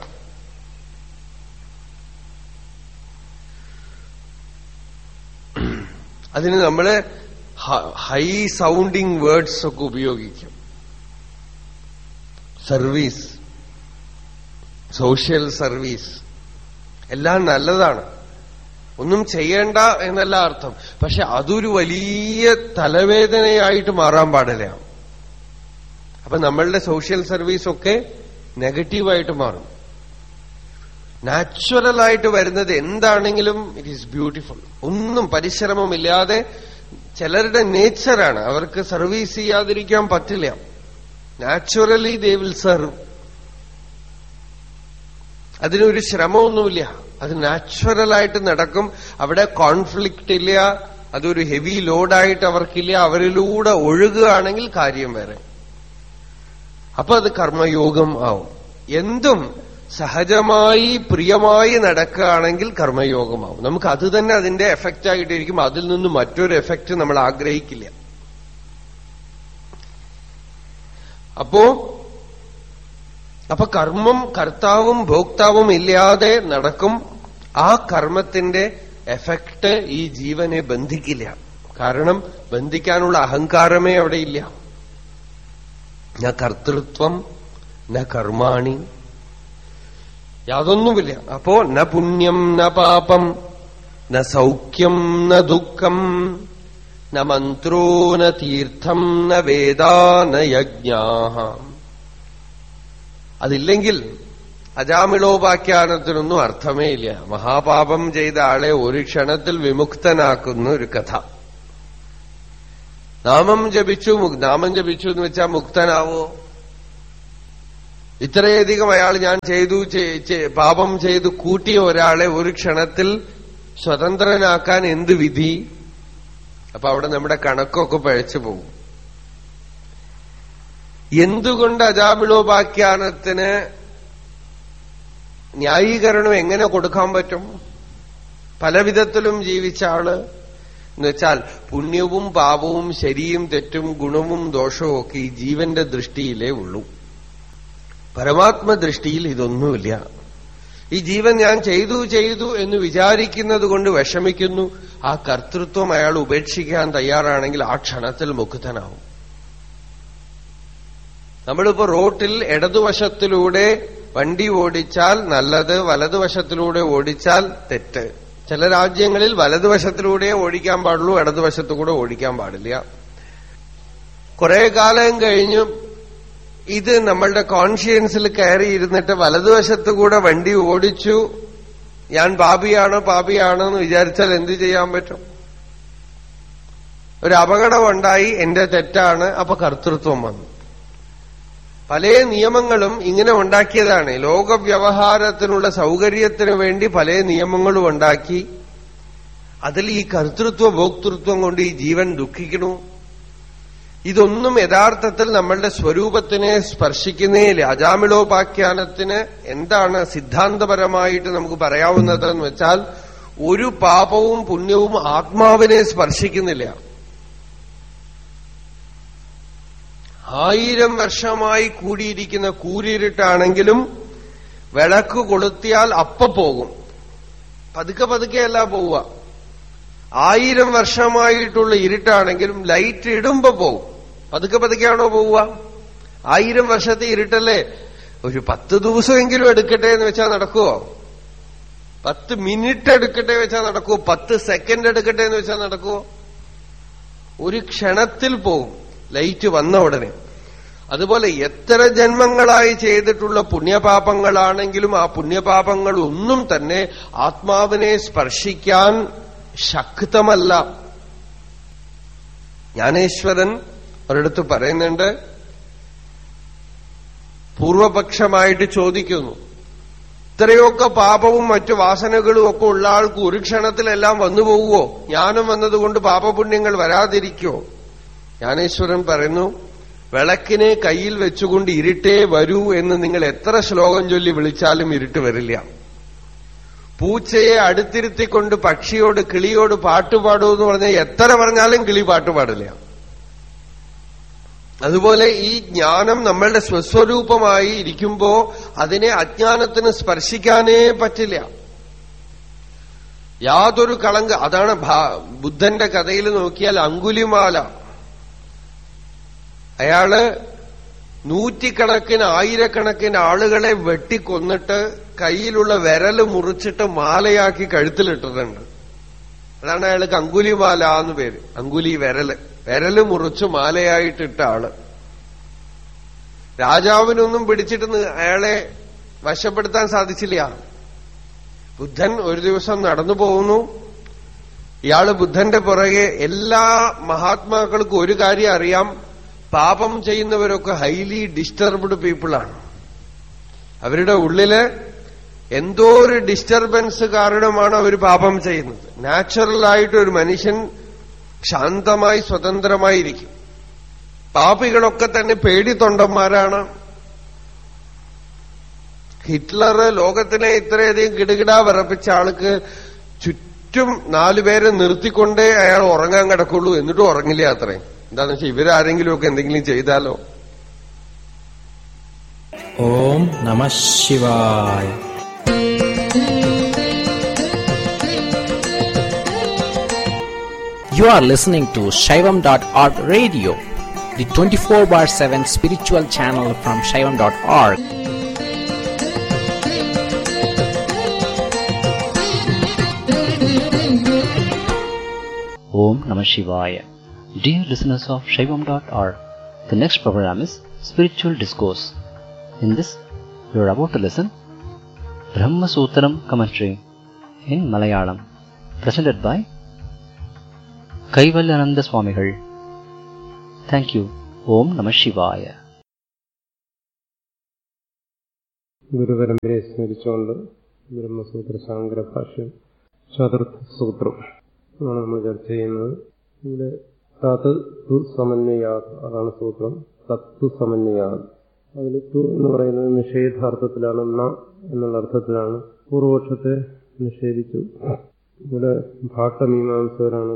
അതിന് നമ്മള് ഹൈ സൗണ്ടിങ് വേർഡ്സ് ഒക്കെ ഉപയോഗിക്കും. സർവീസ്, സോഷ്യൽ സർവീസ് എല്ലാം നല്ലതാണ്, ഒന്നും ചെയ്യേണ്ട എന്നല്ല അർത്ഥം. പക്ഷെ അതൊരു വലിയ തലവേദനയായിട്ട് മാറാൻ പാടില്ല. അപ്പൊ നമ്മളുടെ സോഷ്യൽ സർവീസൊക്കെ നെഗറ്റീവായിട്ട് മാറും. നാച്ചുറലായിട്ട് വരുന്നത് എന്താണെങ്കിലും ഇറ്റ് ഈസ് ബ്യൂട്ടിഫുൾ. ഒന്നും പരിശ്രമമില്ലാതെ ചിലരുടെ നേച്ചറാണ്, അവർക്ക് സർവീസ് ചെയ്യാതിരിക്കാൻ പറ്റില്ല. Naturally they will serve. അതിനൊരു ശ്രമമൊന്നുമില്ല, അത് നാച്ചുറലായിട്ട് നടക്കും. അവിടെ കോൺഫ്ലിക്റ്റ് ഇല്ല, അതൊരു ഹെവി ലോഡായിട്ട് അവർക്കില്ല. അവരിലൂടെ ഒഴുകുകയാണെങ്കിൽ കാര്യം വേറെ. അപ്പൊ അത് കർമ്മയോഗം ആവും. എന്തും സഹജമായി പ്രിയമായി നടക്കുകയാണെങ്കിൽ കർമ്മയോഗമാവും. നമുക്ക് അത് തന്നെ അതിന്റെ എഫക്റ്റ് ആയിട്ടിരിക്കും. അതിൽ നിന്ന് മറ്റൊരു എഫക്റ്റ് നമ്മൾ ആഗ്രഹിക്കില്ല. അപ്പൊ കർമ്മം കർത്താവും ഭോക്താവും ഇല്ലാതെ നടക്കും. ആ കർമ്മത്തിന്റെ എഫക്റ്റ് ഈ ജീവനെ ബന്ധിക്കില്ല. കാരണം ബന്ധിക്കാനുള്ള അഹങ്കാരമേ അവിടെ ഇല്ല. ന കർത്തൃത്വം ന കർമാണി, യാതൊന്നുമില്ല. അപ്പോ ന പുണ്യം ന പാപം ന സൗഖ്യം ന ദുഃഖം ന മന്ത്രോ ന തീർത്ഥം ന വേദാ ന യജ്ഞാഃ. അതില്ലെങ്കിൽ അജാമിളോപാഖ്യാനത്തിനൊന്നും അർത്ഥമേ ഇല്ല. മഹാപാപം ചെയ്ത ആളെ ഒരു ക്ഷണത്തിൽ വിമുക്തനാക്കുന്ന ഒരു കഥ. നാമം ജപിച്ചു എന്ന് വെച്ചാൽ മുക്തനാവോ? ഇത്രയധികം അയാൾ ഞാൻ ചെയ്തു പാപം ചെയ്തു കൂട്ടിയ ഒരാളെ ഒരു ക്ഷണത്തിൽ സ്വതന്ത്രനാക്കാൻ എന്ത് വിധി? അപ്പൊ അവിടെ നമ്മുടെ കണക്കൊക്കെ പഴച്ചു പോകും. എന്തുകൊണ്ട് അജാമിളോപാഖ്യാനത്തിന് ന്യായീകരണം എങ്ങനെ കൊടുക്കാൻ പറ്റും? പല വിധത്തിലും ജീവിച്ച ആള് എന്നുവെച്ചാൽ പുണ്യവും പാപവും ശരിയും തെറ്റും ഗുണവും ദോഷവും ഒക്കെ ഈ ജീവന്റെ ദൃഷ്ടിയിലേ ഉള്ളൂ. പരമാത്മദൃഷ്ടിയിൽ ഇതൊന്നുമില്ല. ഈ ജീവൻ ഞാൻ ചെയ്തു എന്ന് വിചാരിക്കുന്നത് കൊണ്ട് വിഷമിക്കുന്നു. ആ കർത്തൃത്വം അയാൾ ഉപേക്ഷിക്കാൻ തയ്യാറാണെങ്കിൽ ആ ക്ഷണത്തിൽ മുക്തനാവും. നമ്മളിപ്പോ റോട്ടിൽ ഇടതുവശത്തിലൂടെ വണ്ടി ഓടിച്ചാൽ നല്ലത്, വലതുവശത്തിലൂടെ ഓടിച്ചാൽ തെറ്റ്. ചില രാജ്യങ്ങളിൽ വലതുവശത്തിലൂടെ ഓടിക്കാൻ പാടുള്ളൂ, ഇടതുവശത്തുകൂടെ ഓടിക്കാൻ പാടില്ല. കുറെ കാലം കഴിഞ്ഞു ഇത് നമ്മളുടെ കോൺഷ്യൻസിൽ കയറിയിരുന്നിട്ട് വലതുവശത്തുകൂടെ വണ്ടി ഓടിച്ചു, ഞാൻ പാപിയാണോ എന്ന് വിചാരിച്ചാൽ എന്ത് ചെയ്യാൻ പറ്റും? ഒരു അപകടം ഉണ്ടായി, എന്റെ തെറ്റാണ്, അപ്പൊ കർത്തൃത്വം വന്നു. പല നിയമങ്ങളും ഇങ്ങനെ ഉണ്ടാക്കിയതാണ്. ലോകവ്യവഹാരത്തിനുള്ള സൗകര്യത്തിനു വേണ്ടി പല നിയമങ്ങളും ഉണ്ടാക്കി. അതിൽ ഈ കർത്തൃത്വ ഭോക്തൃത്വം കൊണ്ട് ഈ ജീവൻ ദുഃഖിക്കണു. ഇതൊന്നും യഥാർത്ഥത്തിൽ നമ്മളുടെ സ്വരൂപത്തിനെ സ്പർശിക്കുന്നേയില്ല. അജാമിളോപാഖ്യാനത്തിന് എന്താണ് സിദ്ധാന്തപരമായിട്ട് നമുക്ക് പറയാവുന്നതെന്ന് വെച്ചാൽ, ഒരു പാപവും പുണ്യവും ആത്മാവിനെ സ്പർശിക്കുന്നില്ല. 1000 വർഷമായി കൂടിയിരിക്കുന്ന കൂരിരുട്ടാണെങ്കിലും വിളക്ക് കൊളുത്തിയാൽ അപ്പ പോകും. പതുക്കെയല്ല പോവുക. 1000 വർഷമായിട്ടുള്ള ഇരുട്ടാണെങ്കിലും ലൈറ്റ് ഇടുമ്പോ പോകും. പതുക്കെയാണോ പോവുക? 1000 വർഷത്തെ ഇരുട്ടല്ലേ. ഒരു 10 ദിവസമെങ്കിലും എടുക്കട്ടെ എന്ന് വെച്ചാൽ നടക്കുവോ? 10 മിനിറ്റ് എടുക്കട്ടെ വെച്ചാൽ നടക്കുവോ? 10 സെക്കൻഡ് എടുക്കട്ടെ എന്ന് വെച്ചാൽ നടക്കുവോ? ഒരു ക്ഷണത്തിൽ പോകും ലൈറ്റ് വന്ന ഉടനെ. അതുപോലെ എത്ര ജന്മങ്ങളായി ചെയ്തിട്ടുള്ള പുണ്യപാപങ്ങളാണെങ്കിലും ആ പുണ്യപാപങ്ങൾ ഒന്നും തന്നെ ആത്മാവിനെ സ്പർശിക്കാൻ ശക്തമല്ല. ജ്ഞാനേശ്വരൻ ഒരിടത്ത് പറയുന്നുണ്ട്, പൂർവപക്ഷമായിട്ട് ചോദിക്കുന്നു, ഇത്രയൊക്കെ പാപവും മറ്റു വാസനകളും ഒക്കെ ഉള്ള ആൾക്ക് ഒരു ക്ഷണത്തിലെല്ലാം വന്നു പോവുമോ? ജ്ഞാനം വന്നതുകൊണ്ട് പാപപുണ്യങ്ങൾ വരാതിരിക്കുമോ? ജ്ഞാനേശ്വരൻ പറയുന്നു, വിളക്കിനെ കയ്യിൽ വെച്ചുകൊണ്ട് ഇരുട്ടേ വരൂ എന്ന് നിങ്ങൾ എത്ര ശ്ലോകം ചൊല്ലി വിളിച്ചാലും ഇരുട്ട് വരില്ല. പൂച്ചയെ അടുത്തിരുത്തിക്കൊണ്ട് പക്ഷിയോട് കിളിയോട് പാട്ടുപാടൂ എന്ന് പറഞ്ഞാൽ എത്ര പറഞ്ഞാലും കിളി പാട്ടുപാടില്ല. അതുപോലെ ഈ ജ്ഞാനം നമ്മളുടെ സ്വസ്വരൂപമായി ഇരിക്കുമ്പോ അതിനെ അജ്ഞാനത്തിന് സ്പർശിക്കാനേ പറ്റില്ല. യാതൊരു അതാണ് ബുദ്ധന്റെ കഥയിൽ നോക്കിയാൽ അങ്കുലിമാല, അയാള് നൂറ്റിക്കണക്കിന് ആയിരക്കണക്കിന് ആളുകളെ വെട്ടിക്കൊന്നിട്ട് കയ്യിലുള്ള വിരല് മുറിച്ചിട്ട് മാലയാക്കി കഴുത്തിലിട്ടിട്ടുണ്ട്. അതാണ് അയാൾക്ക് അങ്കുലിമാല എന്ന് പേര്. അങ്കുലി വിരല് മുറിച്ച് മാലയായിട്ടിട്ട ആള്. രാജാവിനൊന്നും പിടിച്ചിട്ട് അയാളെ വശപ്പെടുത്താൻ സാധിച്ചില്ല. ബുദ്ധൻ ഒരു ദിവസം നടന്നു പോകുന്നു. ഇയാള് ബുദ്ധന്റെ പുറകെ. എല്ലാ മഹാത്മാക്കൾക്കും ഒരു കാര്യം അറിയാം, പാപം ചെയ്യുന്നവരൊക്കെ ഹൈലി ഡിസ്റ്റർബ്ഡ് പീപ്പിളാണ്. അവരുടെ ഉള്ളില് എന്തോ ഒരു ഡിസ്റ്റർബൻസ് കാരണമാണ് അവർ പാപം ചെയ്യുന്നത്. നാച്ചുറലായിട്ട് ഒരു മനുഷ്യൻ ശാന്തമായി സ്വതന്ത്രമായിരിക്കും. പാപികളൊക്കെ തന്നെ പേടിത്തൊണ്ടന്മാരാണ്. ഹിറ്റ്ലർ ലോകത്തിനെ ഇത്രയധികം കിടുകിടാ വിറപ്പിച്ച ആൾക്ക് ചുറ്റും 4 പേരെ നിർത്തിക്കൊണ്ടേ അയാൾ ഉറങ്ങാൻ കിടക്കുള്ളൂ. എന്നിട്ടും ഉറങ്ങില്ല അത്രയും. എന്താണെന്ന് വെച്ചാൽ ഇവരാരെങ്കിലുമൊക്കെ എന്തെങ്കിലും ചെയ്താലോ. ഓം നമഃ ശിവായ. You are listening to Shaivam.org radio, the 24/7 spiritual channel from Shaivam.org. Om Namah Shivaya. Dear listeners of Shaivam.org, the next program is Spiritual Discourse. In this, you are about to listen Brahma Sutram commentary in Malayalam, presented by Kaivalyananda Swamigal. Thank you. Om Namah Shivaya. ഗുരുപരമ്പരയെ സ്മരിച്ചുകൊണ്ട് ബ്രഹ്മസൂത്ര ശാങ്കര ഭാഷ്യം ചതുർത്ഥ സൂത്രം ആണ് നമ്മൾ ചർച്ച ചെയ്യുന്നത്. ഇവിടെ തത് തു സമന്വയാത്, അതാണ് സൂത്രം. തത്തു സമന്വയാത്. അതിൽ തു എന്ന് പറയുന്നത് നിഷേധാർത്ഥത്തിലാണ്, ന എന്നുള്ള അർത്ഥത്തിലാണ്. പൂർവപക്ഷത്തെ നിഷേധിച്ചു. ഇവിടെ ഭാട്ടമീമാംസകരാണ്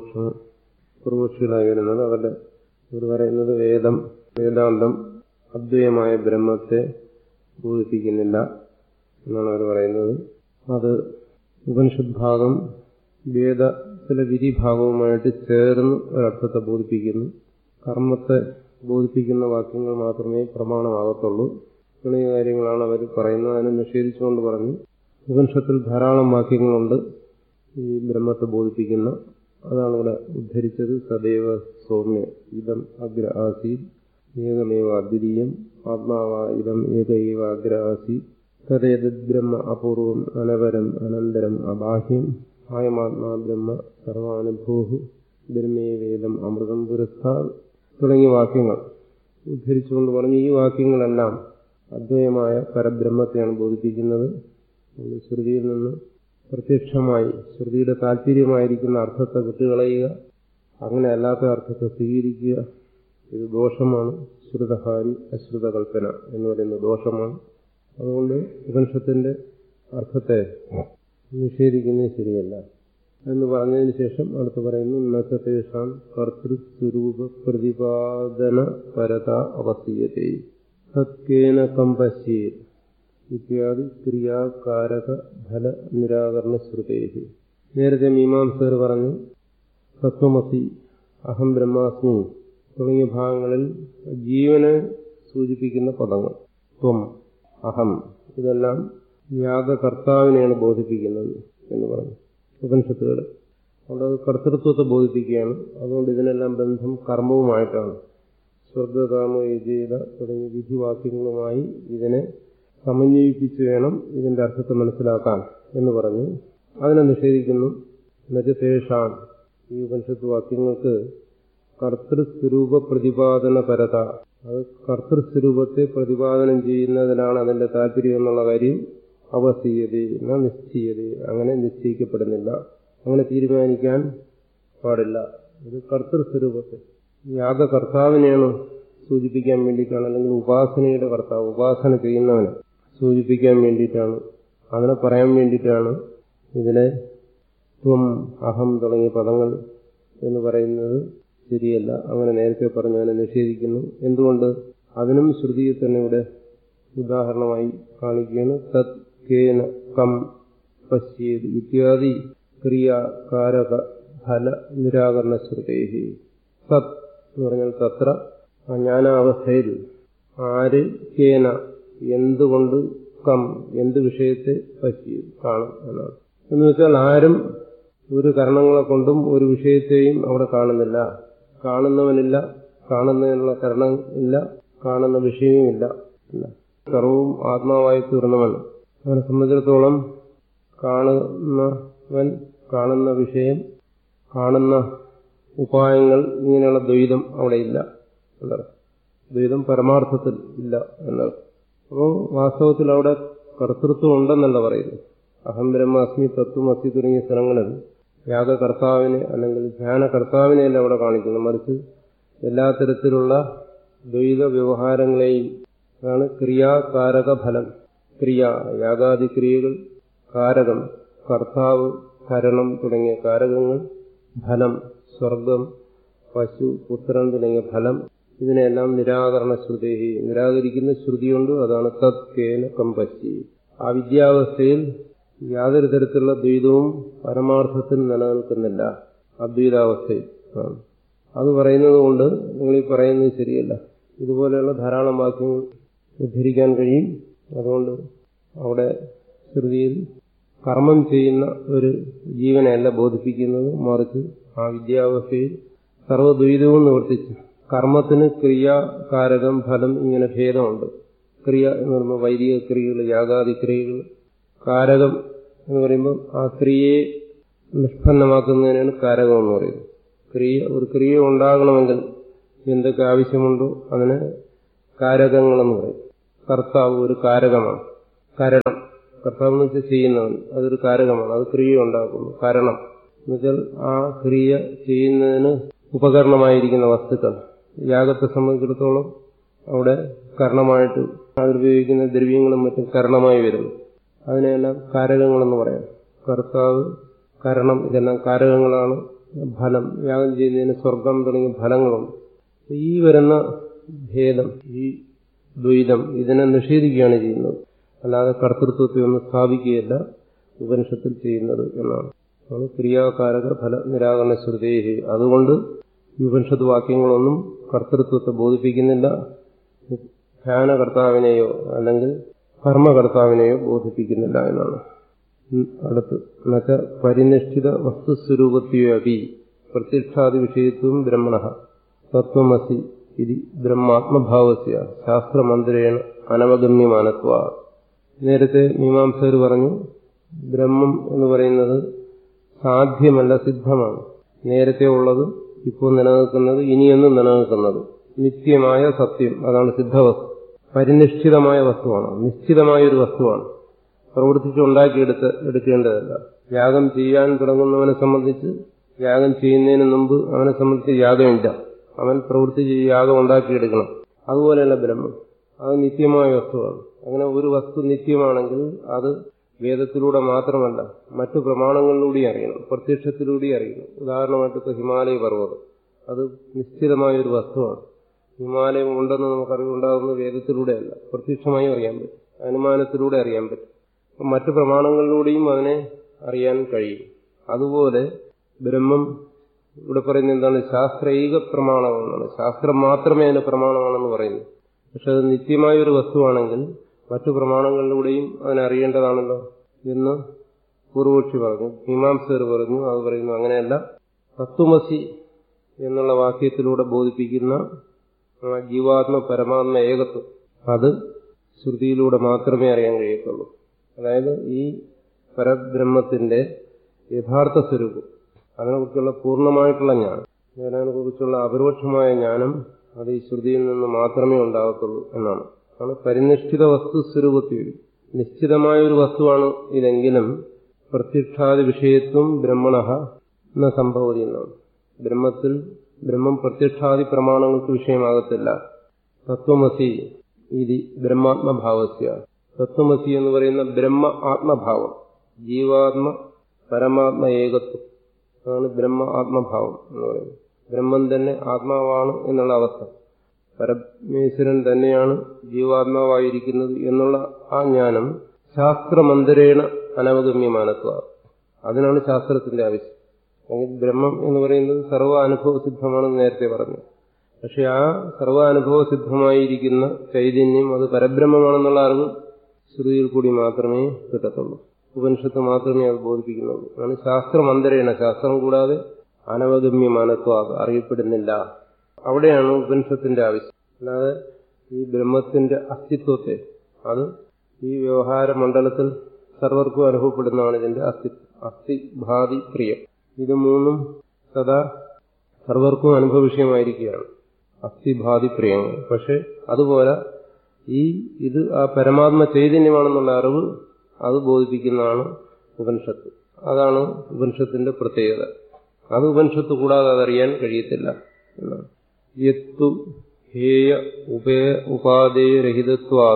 പൂർവപക്ഷികളായി വരുന്നത്. അവരുടെ ഇവർ പറയുന്നത് വേദാന്തം അദ്വൈതമായ ബ്രഹ്മത്തെ ബോധിപ്പിക്കുന്നില്ല എന്നാണ് അവർ പറയുന്നത്. അത് ഉപനിഷത് ഭാഗം വേദത്തിലെ വിധിഭാഗവുമായിട്ട് ചേർന്ന് ഒരർത്ഥത്തെ ബോധിപ്പിക്കുന്നു. കർമ്മത്തെ ബോധിപ്പിക്കുന്ന വാക്യങ്ങൾ മാത്രമേ പ്രമാണമാകത്തുള്ളൂ. തുടങ്ങിയ കാര്യങ്ങളാണ് അവർ പറയുന്നത്. അതിനെ നിഷേധിച്ചുകൊണ്ട് പറഞ്ഞു, ഉപനിഷത്തിൽ ധാരാളം വാക്യങ്ങളുണ്ട് ഈ ബ്രഹ്മത്തെ ബോധിപ്പിക്കുന്ന. അതാണ് ഇവിടെ ഉദ്ധരിച്ചത്. സദൈവ സൗമ്യ ഇദം അഗ്ര ആസീത് ഏകമേവ അദ്വിതീയം ആത്മാവ ഇദം ഏകൈവ അഗ്ര ആസീത് തദേതദ് ബ്രഹ്മ അപൂർവം അനവരം അനന്തരം അബാഹ്യം ആയമാത്മാ ബ്രഹ്മ സർവാനുഭൂഹു ബ്രഹ്മേ വേദം അമൃതം പുരസ്താത് തുടങ്ങിയ വാക്യങ്ങൾ ഉദ്ധരിച്ചുകൊണ്ട് പറഞ്ഞു. ഈ വാക്യങ്ങളെല്ലാം അദ്വൈതമായ പരബ്രഹ്മത്തെയാണ് ബോധിപ്പിക്കുന്നത്. ശ്രുതിയിൽ നിന്ന് പ്രത്യക്ഷമായി ശ്രുതിയുടെ താല്പര്യമായിരിക്കുന്ന അർത്ഥത്തെ വിട്ടുകളയുക, അങ്ങനെ അല്ലാത്ത അർത്ഥത്തെ സ്വീകരിക്കുക, ഇത് ദോഷമാണ്. ശ്രുതഹാരി അശ്രുതകൽപ്പന എന്ന് പറയുന്ന ദോഷമാണ്. അതുകൊണ്ട് ഉപനിഷത്തിന്റെ അർത്ഥത്തെ നിഷേധിക്കുന്നത് ശരിയല്ല എന്ന് പറഞ്ഞതിന് ശേഷം അടുത്ത് പറയുന്നു, നചതേഷാം കർത്തൃസ്വരൂപ പ്രതിപാദന പരത അവസീയതേ സത്യേന കമ്പശ്യേത് ഇത്യാദി ക്രിയാകാരക ഫല നിരാകരണ ശ്രുതേഹി. നേരത്തെ മീമാംസകർ പറഞ്ഞു തത്വമസി അഹം ബ്രഹ്മാസ്മി തുടങ്ങിയ ഭാഗങ്ങളിൽ ജീവനെ സൂചിപ്പിക്കുന്ന പദങ്ങൾ ത്വം അഹം ഇതെല്ലാം യാഗകർത്താവിനെയാണ് ബോധിപ്പിക്കുന്നത് എന്ന് പറഞ്ഞു ഉപനിഷത്തുകൾ. അവിടെ കർത്തൃത്വത്തെ ബോധിപ്പിക്കുകയാണ്. അതുകൊണ്ട് ഇതിനെല്ലാം ബന്ധം കർമ്മവുമായിട്ടാണ്. സ്വർഗകാമ യജേത തുടങ്ങിയ വിധിവാക്യങ്ങളുമായി ഇതിനെ സമന്വയിപ്പിച്ച് വേണം ഇതിന്റെ അർത്ഥത്തെ മനസ്സിലാക്കാൻ എന്ന് പറഞ്ഞു. അതിനെ നിഷേധിക്കുന്നു. നജതേഷാം ഈ ഉപനിഷത്ത് വാക്യങ്ങൾക്ക് കർത്തൃസ്വരൂപ പ്രതിപാദന പരത, അത് കർത്തൃസ്വരൂപത്തെ പ്രതിപാദനം ചെയ്യുന്നതിനാണ് അതിന്റെ താല്പര്യം എന്നുള്ള കാര്യം അവസീയത നിശ്ചയത, അങ്ങനെ നിശ്ചയിക്കപ്പെടുന്നില്ല, അങ്ങനെ തീരുമാനിക്കാൻ പാടില്ല. ഇത് കർത്തൃസ്വരൂപത്തെ യാഗകർത്താവിനെയാണ് സൂചിപ്പിക്കാൻ വേണ്ടിയിട്ടാണ്, അല്ലെങ്കിൽ ഉപാസനയുടെ കർത്താവ് ഉപാസന ചെയ്യുന്നവനെ സൂചിപ്പിക്കാൻ വേണ്ടിയിട്ടാണ്, അതിനെ പറയാൻ വേണ്ടിയിട്ടാണ് ഇതിലെ ത്വം അഹം തുടങ്ങിയ പദങ്ങൾ എന്ന് പറയുന്നത് ശരിയല്ല. അങ്ങനെ നേരത്തെ പറഞ്ഞു, അതിനെ നിഷേധിക്കുന്നു. എന്തുകൊണ്ട്? അതിനും ശ്രുതിയെ തന്നെ ഇവിടെ ഉദാഹരണമായി കാണിക്കുകയാണ്. തത് കേന കം പശ്യേത് ഇത്യാദി ക്രിയാകാരക ഫല നിരാകരണ ശ്രുതേഹി. സത് എന്ന് പറഞ്ഞാൽ തത്ര ജ്ഞാനാവസ്ഥയിൽ ആര് കേന എന്തുകൊണ്ട് കം എന്ത് വിഷയത്തെ പശ്യേത് കാണും എന്നാണ്. എന്ന് വെച്ചാൽ ആരും ഒരു കാരണങ്ങളെ കൊണ്ടും ഒരു വിഷയത്തെയും അവിടെ കാണുന്നില്ല. കാണുന്നവനില്ല, കാണുന്നതിനുള്ള കാരണം ഇല്ല, കാണുന്ന വിഷയവുമില്ല. സർവവും ആത്മാവായി തീർന്നവൻ. അവനെ സംബന്ധിച്ചിടത്തോളം കാണുന്നവൻ, കാണുന്ന വിഷയം, കാണുന്ന ഉപായങ്ങൾ, ഇങ്ങനെയുള്ള ദ്വൈതം അവിടെ ഇല്ല എന്നർത്ഥം. ദ്വൈതം പരമാർത്ഥത്തിൽ ഇല്ല എന്നർത്ഥം. അപ്പോൾ വാസ്തവത്തിൽ അവിടെ കർത്തൃത്വം ഉണ്ടെന്നല്ല പറയുന്നത്. അഹം ബ്രഹ്മാസ്മി തത്വമസി തുടങ്ങിയ സ്ഥലങ്ങളിൽ യാഗകർത്താവിനെ അല്ലെങ്കിൽ ധ്യാനകർത്താവിനെയല്ല അവിടെ കാണിക്കുന്നു. മറിച്ച് എല്ലാ തരത്തിലുള്ള ദ്വൈത വ്യവഹാരങ്ങളെയും ആണ് ക്രിയാകാരക ഫലം. ക്രിയ യാഗാദി ക്രിയകൾ, കാരകം കർത്താവ്, കരണം തുടങ്ങിയ കാരകങ്ങൾ, ഫലം സ്വർഗം, പശു, പുത്രൻ തുടങ്ങിയ ഫലം, ഇതിനെല്ലാം നിരാകരണ ശ്രുതി നിരാകരിക്കുന്ന ശ്രുതിയുണ്ട്. അതാണ് തത് കേന കമ്പശ്ചി. ആ വിദ്യാവസ്ഥയിൽ യാതൊരു തരത്തിലുള്ള ദ്വൈതവും പരമാർത്ഥത്തിൽ നിലനിൽക്കുന്നില്ല. അദ്വൈതാവസ്ഥയിൽ അത് പറയുന്നത് കൊണ്ട് നിങ്ങൾ ഈ പറയുന്നത് ശരിയല്ല. ഇതുപോലെയുള്ള ധാരാളം വാക്യങ്ങൾ ഉദ്ധരിക്കാൻ കഴിയും. അതുകൊണ്ട് അവിടെ ശ്രുതിയിൽ കർമ്മം ചെയ്യുന്ന ഒരു ജീവനെയല്ല ബോധിപ്പിക്കുന്നത്, മറിച്ച് ആ വിദ്യാവസ്ഥയിൽ സർവ്വദ്വൈതവും നിവർത്തിച്ചു. കർമ്മത്തിന് ക്രിയ, കാരകം, ഫലം ഇങ്ങനെ ഭേദമുണ്ട്. ക്രിയ എന്ന് പറയുമ്പോൾ വൈദിക ക്രിയകൾ, യാഗാദി ക്രിയകൾ. കാരകം എന്ന് പറയുമ്പോൾ ആ ക്രിയയെ നിഷ്പന്നമാക്കുന്നതിനാണ് കാരകം എന്ന് പറയുന്നത്. ഒരു ക്രിയ ഉണ്ടാകണമെങ്കിൽ എന്തൊക്കെ ആവശ്യമുണ്ടോ അതിന് കാരകങ്ങളെന്ന് പറയും. കർത്താവ് ഒരു കാരകമാണ്. കരണം. കർത്താവ് എന്ന് വെച്ചാൽ ചെയ്യുന്നവൻ, അതൊരു കാരകമാണ്, അത് ക്രിയ ഉണ്ടാക്കുന്നു. കരണം എന്നുവെച്ചാൽ ആ ക്രിയ ചെയ്യുന്നതിന് ഉപകരണമായിരിക്കുന്ന വസ്തുക്കൾ. യാഗത്തെ സംബന്ധിച്ചിടത്തോളം അവിടെ കരണമായിട്ട് അതിലുപയോഗിക്കുന്ന ദ്രവ്യങ്ങളും മറ്റും കരണമായി വരുന്നു. അതിനെല്ലാം കാരകങ്ങളെന്ന് പറയാം. കർത്താവ്, കരണം, ഇതെല്ലാം കാരകങ്ങളാണ്. ഫലം, യാഗം ചെയ്യുന്നതിന് സ്വർഗം തുടങ്ങിയ ഫലങ്ങളുണ്ട്. ഈ വരുന്ന ഭേദം, ഈ ദ്വൈതം, ഇതിനെ നിഷേധിക്കുകയാണ് ചെയ്യുന്നത്. അല്ലാതെ കർത്തൃത്വത്തെ ഒന്നും സ്ഥാപിക്കുകയല്ല ഉപനിഷത്തിൽ ചെയ്യുന്നത് എന്നാണ്. ക്രിയാകാരക ഫല നിരാകരണ ശ്രുതേഹി. അതുകൊണ്ട് ഈ ഉപനിഷത്ത് വാക്യങ്ങളൊന്നും കർത്തൃത്വത്തെ ബോധിപ്പിക്കുന്നില്ല, ധ്യാനകർത്താവിനെയോ അല്ലെങ്കിൽ കർമ്മകർത്താവിനെയോ ബോധിപ്പിക്കുന്നില്ല എന്നാണ്. അടുത്ത് എന്നുവെച്ചാൽ പരിനിഷ്ഠിത വസ്തുസ്വരൂപത്തെയോ അപി പ്രത്യക്ഷാദി വിഷയത്വം ബ്രഹ്മണ തത്വമസി ഇത് ബ്രഹ്മാത്മഭാവസ്യ ശാസ്ത്രമന്ത്രേണ അനവഗമ്യമാനത്വ. നേരത്തെ മീമാംസകർ പറഞ്ഞു ബ്രഹ്മം എന്ന് പറയുന്നത് സാധ്യമല്ല, സിദ്ധമാണ്. നേരത്തെ ഉള്ളത്, ഇപ്പോൾ നിലനിൽക്കുന്നത്, ഇനിയെന്നും നിലനിൽക്കുന്നത് നിത്യമായ സത്യം, അതാണ് സിദ്ധവസ്തു. പരിനിഷ്ഠിതമായ വസ്തുവാണ്, നിശ്ചിതമായൊരു വസ്തുവാണ്, പ്രവർത്തിച്ചുണ്ടാക്കിയെടുക്കേണ്ടതല്ല. യാഗം ചെയ്യാൻ തുടങ്ങുന്നവനെ സംബന്ധിച്ച് യാഗം ചെയ്യുന്നതിന് മുമ്പ് അവനെ സംബന്ധിച്ച് യാഗമില്ല, അവൻ പ്രവർത്തിച്ച് യാഗം ഉണ്ടാക്കിയെടുക്കണം. അതുപോലെയല്ല ബ്രഹ്മം, അത് നിത്യമായ വസ്തുവാണ്. അങ്ങനെ ഒരു വസ്തു നിത്യമാണെങ്കിൽ അത് വേദത്തിലൂടെ മാത്രമല്ല മറ്റു പ്രമാണങ്ങളിലൂടെ അറിയണം, പ്രത്യക്ഷത്തിലൂടെ അറിയണം. ഉദാഹരണമായിട്ട് ഇപ്പോൾ ഹിമാലയ പർവ്വതം, അത് നിശ്ചിതമായൊരു വസ്തുവാണ്. ഹിമാലയം ഉണ്ടെന്ന് നമുക്കറിവുണ്ടാകുന്നത് വേദത്തിലൂടെയല്ല, പ്രത്യക്ഷമായും അറിയാൻ പറ്റും, അനുമാനത്തിലൂടെ അറിയാൻ പറ്റും. മറ്റു പ്രമാണങ്ങളിലൂടെയും അതിനെ അറിയാൻ കഴിയും. അതുപോലെ ബ്രഹ്മം ഇവിടെ പറയുന്നത് എന്താണ്? ശാസ്ത്രൈക പ്രമാണമാണെന്നാണ്. ശാസ്ത്രം മാത്രമേ അതിന് പ്രമാണമാണെന്ന് പറയുന്നു. പക്ഷെ അത് നിത്യമായൊരു വസ്തുവാണെങ്കിൽ മറ്റു പ്രമാണങ്ങളിലൂടെയും അതിനറിയേണ്ടതാണല്ലോ എന്ന് പൂർവപക്ഷി പറഞ്ഞു. മീമാംസകർ പറഞ്ഞു, അത് പറയുന്നു അങ്ങനെയല്ല. തത്വമസി എന്നുള്ള വാക്യത്തിലൂടെ ബോധിപ്പിക്കുന്ന ജീവാത്മ പരമാത്മ ഏകത്വം, അത് ശ്രുതിയിലൂടെ മാത്രമേ അറിയാൻ കഴിയത്തുള്ളൂ. അതായത് ഈ പരബ്രഹ്മത്തിന്റെ യഥാർത്ഥ സ്വരൂപം, അതിനെക്കുറിച്ചുള്ള പൂർണ്ണമായിട്ടുള്ള ജ്ഞാനം, അതിനെക്കുറിച്ചുള്ള അപരോക്ഷമായ ജ്ഞാനം അത് ഈ ശ്രുതിയിൽ നിന്ന് മാത്രമേ ഉണ്ടാകത്തുള്ളൂ എന്നാണ്. ആണ് പരിനിഷ്ഠിത വസ്തു സ്വരൂപത്തിൽ. നിശ്ചിതമായ ഒരു വസ്തുവാണ് ഇതെങ്കിലും പ്രത്യക്ഷാദി വിഷയത്വം ബ്രഹ്മണഃ ന സംഭവതി എന്നാണ്. ബ്രഹ്മം പ്രത്യക്ഷാദി പ്രമാണങ്ങൾക്ക് വിഷയമാകത്തില്ല. തത്വമസി ഇത് ബ്രഹ്മാത്മഭാവസ്യ. തത്വമസി എന്ന് പറയുന്ന ബ്രഹ്മ ആത്മഭാവം, ജീവാത്മ പരമാത്മ ഏകത്വം, അതാണ് ബ്രഹ്മ ആത്മഭാവം എന്ന് പറയുന്നത്. ബ്രഹ്മം തന്നെ ആത്മാവാണ് എന്നുള്ള അവസ്ഥ, പരമേശ്വരൻ തന്നെയാണ് ജീവാത്മാവായിരിക്കുന്നത് എന്നുള്ള ആ ജ്ഞാനം ശാസ്ത്രമന്ത്രേണ അനവഗമ്യമാനത്വ. അതിനാണ് ശാസ്ത്രത്തിന്റെ ആവശ്യം. ബ്രഹ്മം എന്ന് പറയുന്നത് സർവ്വ അനുഭവസിദ്ധമാണെന്ന് നേരത്തെ പറഞ്ഞു. പക്ഷെ ആ സർവ്വ അനുഭവസിദ്ധമായിരിക്കുന്ന ചൈതന്യം അത് പരബ്രഹ്മമാണെന്നുള്ള അറിവ് ശ്രുതിയിൽ കൂടി മാത്രമേ കിട്ടത്തുള്ളൂ. ഉപനിഷത്ത് മാത്രമേ അത് ബോധിപ്പിക്കുന്നുള്ളൂ. അതാണ് ശാസ്ത്രമന്ത്രേണ, ശാസ്ത്രം കൂടാതെ അനവഗമ്യമാനത്വം അറിയപ്പെടുന്നില്ല. അവിടെയാണ് ഉപനിഷത്തിന്റെ ആവശ്യം. അല്ലാതെ ഈ ബ്രഹ്മത്തിന്റെ അസ്തിത്വത്തെ, അത് ഈ വ്യവഹാര മണ്ഡലത്തിൽ സർവർക്കും അനുഭവപ്പെടുന്നതാണ് ഇതിന്റെ അസ്തിത്വം. അസ്ഥി, ഭാതി, പ്രിയം, ഇത് മൂന്നും സദാ സർവർക്കും അനുഭവ വിഷയമായിരിക്കുകയാണ്, അസ്ഥി, ഭാതി, പ്രിയങ്ങൾ. പക്ഷെ അതുപോലെ ഇത് ആ പരമാത്മ ചൈതന്യമാണെന്നുള്ള അറിവ് അത് ബോധിപ്പിക്കുന്നതാണ് ഉപനിഷത്ത്. അതാണ് ഉപനിഷത്തിന്റെ പ്രത്യേകത. അത് ഉപനിഷത്ത് കൂടാതെ അതറിയാൻ കഴിയത്തില്ല എന്നാണ്. യത്തു ഹേയ ഉപാദേയരഹിതത്വാ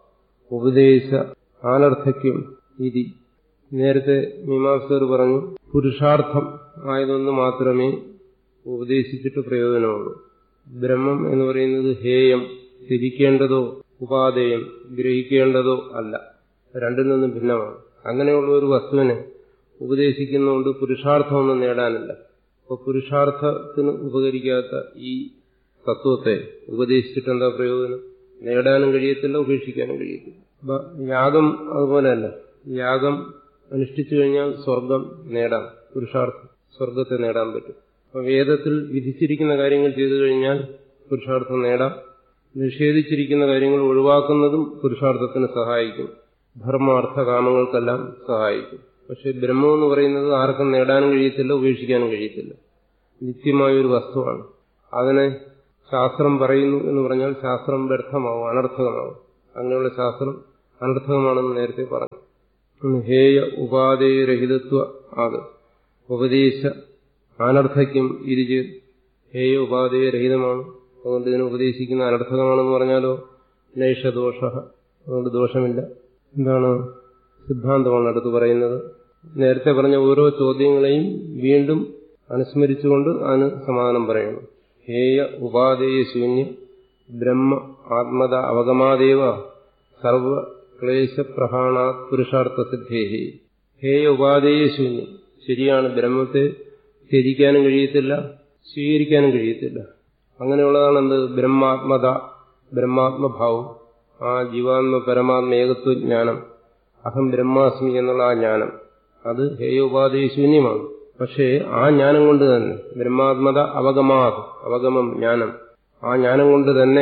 ഉപദേശ അനർത്ഥക്യം ഇതി. നേരത്തെ മീമാംസകർ പറഞ്ഞു പുരുഷാർത്ഥം ആയതൊന്ന് മാത്രമേ ഉപദേശിച്ചിട്ട് പ്രയോജനമുള്ളൂ. ബ്രഹ്മം എന്ന് പറയുന്നത് ഹേയം, ത്യജിക്കേണ്ടതോ ഉപാദേയം, ഗ്രഹിക്കേണ്ടതോ അല്ല, രണ്ടിൽ നിന്നും ഭിന്നമാണ്. അങ്ങനെയുള്ള ഒരു വസ്തുവിനെ ഉപദേശിക്കുന്നതുകൊണ്ട് പുരുഷാർത്ഥമൊന്നും നേടാനില്ല. അപ്പോൾ പുരുഷാർത്ഥത്തിന് ഉപകരിക്കാത്ത ഈ തത്വത്തെ ഉപദേശിച്ചിട്ട് എന്താ പ്രയോജനം? നേടാനും കഴിയത്തില്ല, ഉപേക്ഷിക്കാനും കഴിയത്തില്ല. യാഗം അതുപോലെയല്ല. യാഗം അനുഷ്ഠിച്ചു കഴിഞ്ഞാൽ സ്വർഗം നേടാം, പുരുഷാർത്ഥം, സ്വർഗത്തെ നേടാൻ പറ്റും. അപ്പോൾ വേദത്തിൽ വിധിച്ചിരിക്കുന്ന കാര്യങ്ങൾ ചെയ്തു കഴിഞ്ഞാൽ പുരുഷാർത്ഥം നേടാം. നിഷേധിച്ചിരിക്കുന്ന കാര്യങ്ങൾ ഒഴിവാക്കുന്നതും പുരുഷാർത്ഥത്തിന് സഹായിക്കും, ധർമാർത്ഥ കാമങ്ങൾക്കെല്ലാം സഹായിക്കും. പക്ഷെ ബ്രഹ്മം എന്ന് പറയുന്നത് ആർക്കും നേടാനും കഴിയത്തില്ല, ഉപേക്ഷിക്കാനും കഴിയത്തില്ല. നിത്യമായൊരു വസ്തുവാണ്. അതിനെ ശാസ്ത്രം പറയുന്നു എന്ന് പറഞ്ഞാൽ ശാസ്ത്രം വ്യർത്ഥമാവും, അനർത്ഥകമാവും. അങ്ങനെയുള്ള ശാസ്ത്രം അനർത്ഥകമാണെന്ന് നേരത്തെ പറഞ്ഞു. ഹേയ ഉപാദേയരഹിതത്വ ആത് ഉപദേശ അനർത്ഥയ്ക്കും ഇരിച്ച് ഹേയ ഉപാദേയരഹിതമാണ്, അതുകൊണ്ട് ഇതിനെ ഉപദേശിക്കുന്ന അനർത്ഥകമാണെന്ന് പറഞ്ഞാലോ നൈഷദോഷ, അതുകൊണ്ട് ദോഷമില്ല. എന്താണ് സിദ്ധാന്തമാണ് അടുത്ത് പറയുന്നത്. നേരത്തെ പറഞ്ഞ ഓരോ ചോദ്യങ്ങളെയും വീണ്ടും അനുസ്മരിച്ചുകൊണ്ട് അതിന് സമാധാനം പറയണം. ഹേയ ഉപാദേയ ശൂന്യ ബ്രഹ്മ ആത്മത അവഗമാദേവ സർവ ക്ലേശപ്രഹാണാത് പുരുഷാർത്ഥ സിദ്ധേഹി. ഹേയ ഉപാദേയ ശൂന്യം, ശരിയാണ്, ബ്രഹ്മത്തെ ത്യജിക്കാനും കഴിയത്തില്ല, സ്വീകരിക്കാനും കഴിയത്തില്ല. അങ്ങനെയുള്ളതാണ് എന്ത് ബ്രഹ്മാത്മത, ബ്രഹ്മാത്മഭാവം, ആ ജീവാത്മ പരമാത്മ ഏകത്വജ്ഞാനം, അഹം ബ്രഹ്മാസ്മി എന്നുള്ള ആ ജ്ഞാനം, അത് ഹേയോപാധി ശൂന്യമാണ്. പക്ഷേ ആ ജ്ഞാനം കൊണ്ട് തന്നെ ബ്രഹ്മാത്മത അവഗമം ജ്ഞാനം, ആ ജ്ഞാനം കൊണ്ട് തന്നെ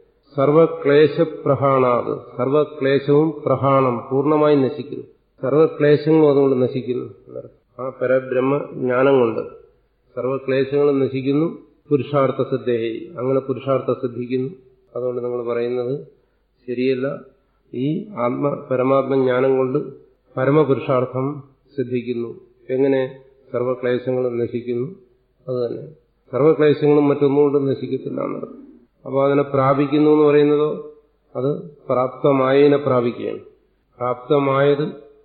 സർവക്ലേശപ്രഹാണാത്, സർവക്ലേശവും പ്രഹാണം പൂർണ്ണമായി നശിക്കുന്നു, സർവക്ലേശങ്ങളും അതുകൊണ്ട് നശിക്കുന്നു. ആ പരബ്രഹ്മ ജ്ഞാനം കൊണ്ട് സർവക്ലേശങ്ങളും നശിക്കുന്നു. പുരുഷാർത്ഥ സിദ്ധേഹി, അങ്ങനെ പുരുഷാർത്ഥ സിദ്ധിക്കുന്നു. അതുകൊണ്ട് നിങ്ങൾ പറയുന്നത് ശരിയല്ല. ഈ പരമാത്മജ്ഞാനം കൊണ്ട് പരമപുരുഷാർത്ഥം സിദ്ധിക്കുന്നു. എങ്ങനെ? സർവക്ലേശങ്ങളും നശിക്കുന്നു. അതുതന്നെ സർവക്ലേശങ്ങളും മറ്റൊന്നുകൊണ്ടും നശിക്കത്തില്ല എന്നർത്ഥം. അപ്പോൾ അതിനെ പ്രാപിക്കുന്നു എന്ന് പറയുന്നതോ അത് പ്രാപ്തമായതിനെ പ്രാപിക്കുകയാണ്. പ്രാപ്തമായത്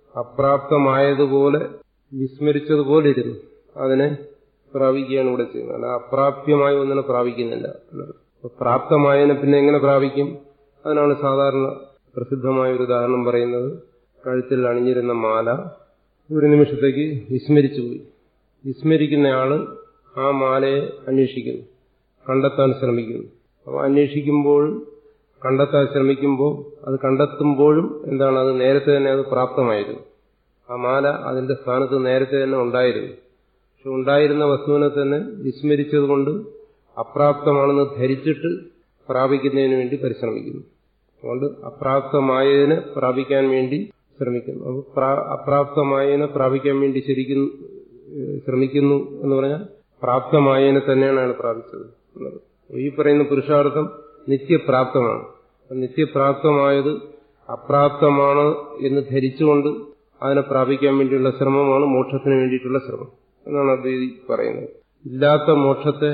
അപ്രാപ്തമായതുപോലെ വിസ്മരിച്ചതുപോലെ ഇരുന്നു അതിനെ പ്രാപിക്കുകയാണ് ഇവിടെ ചെയ്യുന്നത്. അല്ല അപ്രാപ്യമായ ഒന്നിനെ പ്രാപിക്കുന്നില്ല. പ്രാപ്തമായതിനെ പിന്നെ എങ്ങനെ പ്രാപിക്കും? അതിനാണ് സാധാരണ പ്രസിദ്ധമായ ഒരു ഉദാഹരണം പറയുന്നത്. കഴുത്തിൽ അണിഞ്ഞിരുന്ന മാല ഒരു നിമിഷത്തേക്ക് വിസ്മരിച്ചുപോയി. വിസ്മരിക്കുന്നയാള് ആ മാലയെ അന്വേഷിക്കുന്നു, കണ്ടെത്താൻ ശ്രമിക്കുന്നു. അപ്പോൾ അന്വേഷിക്കുമ്പോൾ കണ്ടെത്താൻ ശ്രമിക്കുമ്പോൾ അത് കണ്ടെത്തുമ്പോഴും എന്താണ്, അത് നേരത്തെ തന്നെ അത് പ്രാപ്തമായിരുന്നു. ആ മാല അതിന്റെ സ്ഥാനത്ത് നേരത്തെ തന്നെ ഉണ്ടായിരുന്നു. പക്ഷെ ഉണ്ടായിരുന്ന വസ്തുവിനെ തന്നെ വിസ്മരിച്ചതുകൊണ്ട് അപ്രാപ്തമാണെന്ന് ധരിച്ചിട്ട് പ്രാപിക്കുന്നതിന് വേണ്ടി പരിശ്രമിക്കുന്നു. അതുകൊണ്ട് അപ്രാപ്തമായതിനെ പ്രാപിക്കാൻ വേണ്ടി ശ്രമിക്കുന്നു. അപ്പോൾ അപ്രാപ്തമായതിനെ പ്രാപിക്കാൻ വേണ്ടി ശരിക്കും ശ്രമിക്കുന്നു എന്ന് പറഞ്ഞാൽ പ്രാപ്തമായതിനെ തന്നെയാണ് അയാൾ പ്രാപിച്ചത് എന്നത്. ഈ പറയുന്ന പുരുഷാർത്ഥം നിത്യപ്രാപ്തമാണ്. നിത്യപ്രാപ്തമായത് അപ്രാപ്തമാണ് എന്ന് ധരിച്ചുകൊണ്ട് അതിനെ പ്രാപിക്കാൻ വേണ്ടിയുള്ള ശ്രമമാണ് മോക്ഷത്തിന് വേണ്ടിയിട്ടുള്ള ശ്രമം എന്നാണ് അദ്വൈതി പറയുന്നത്. ഇല്ലാത്ത മോക്ഷത്തെ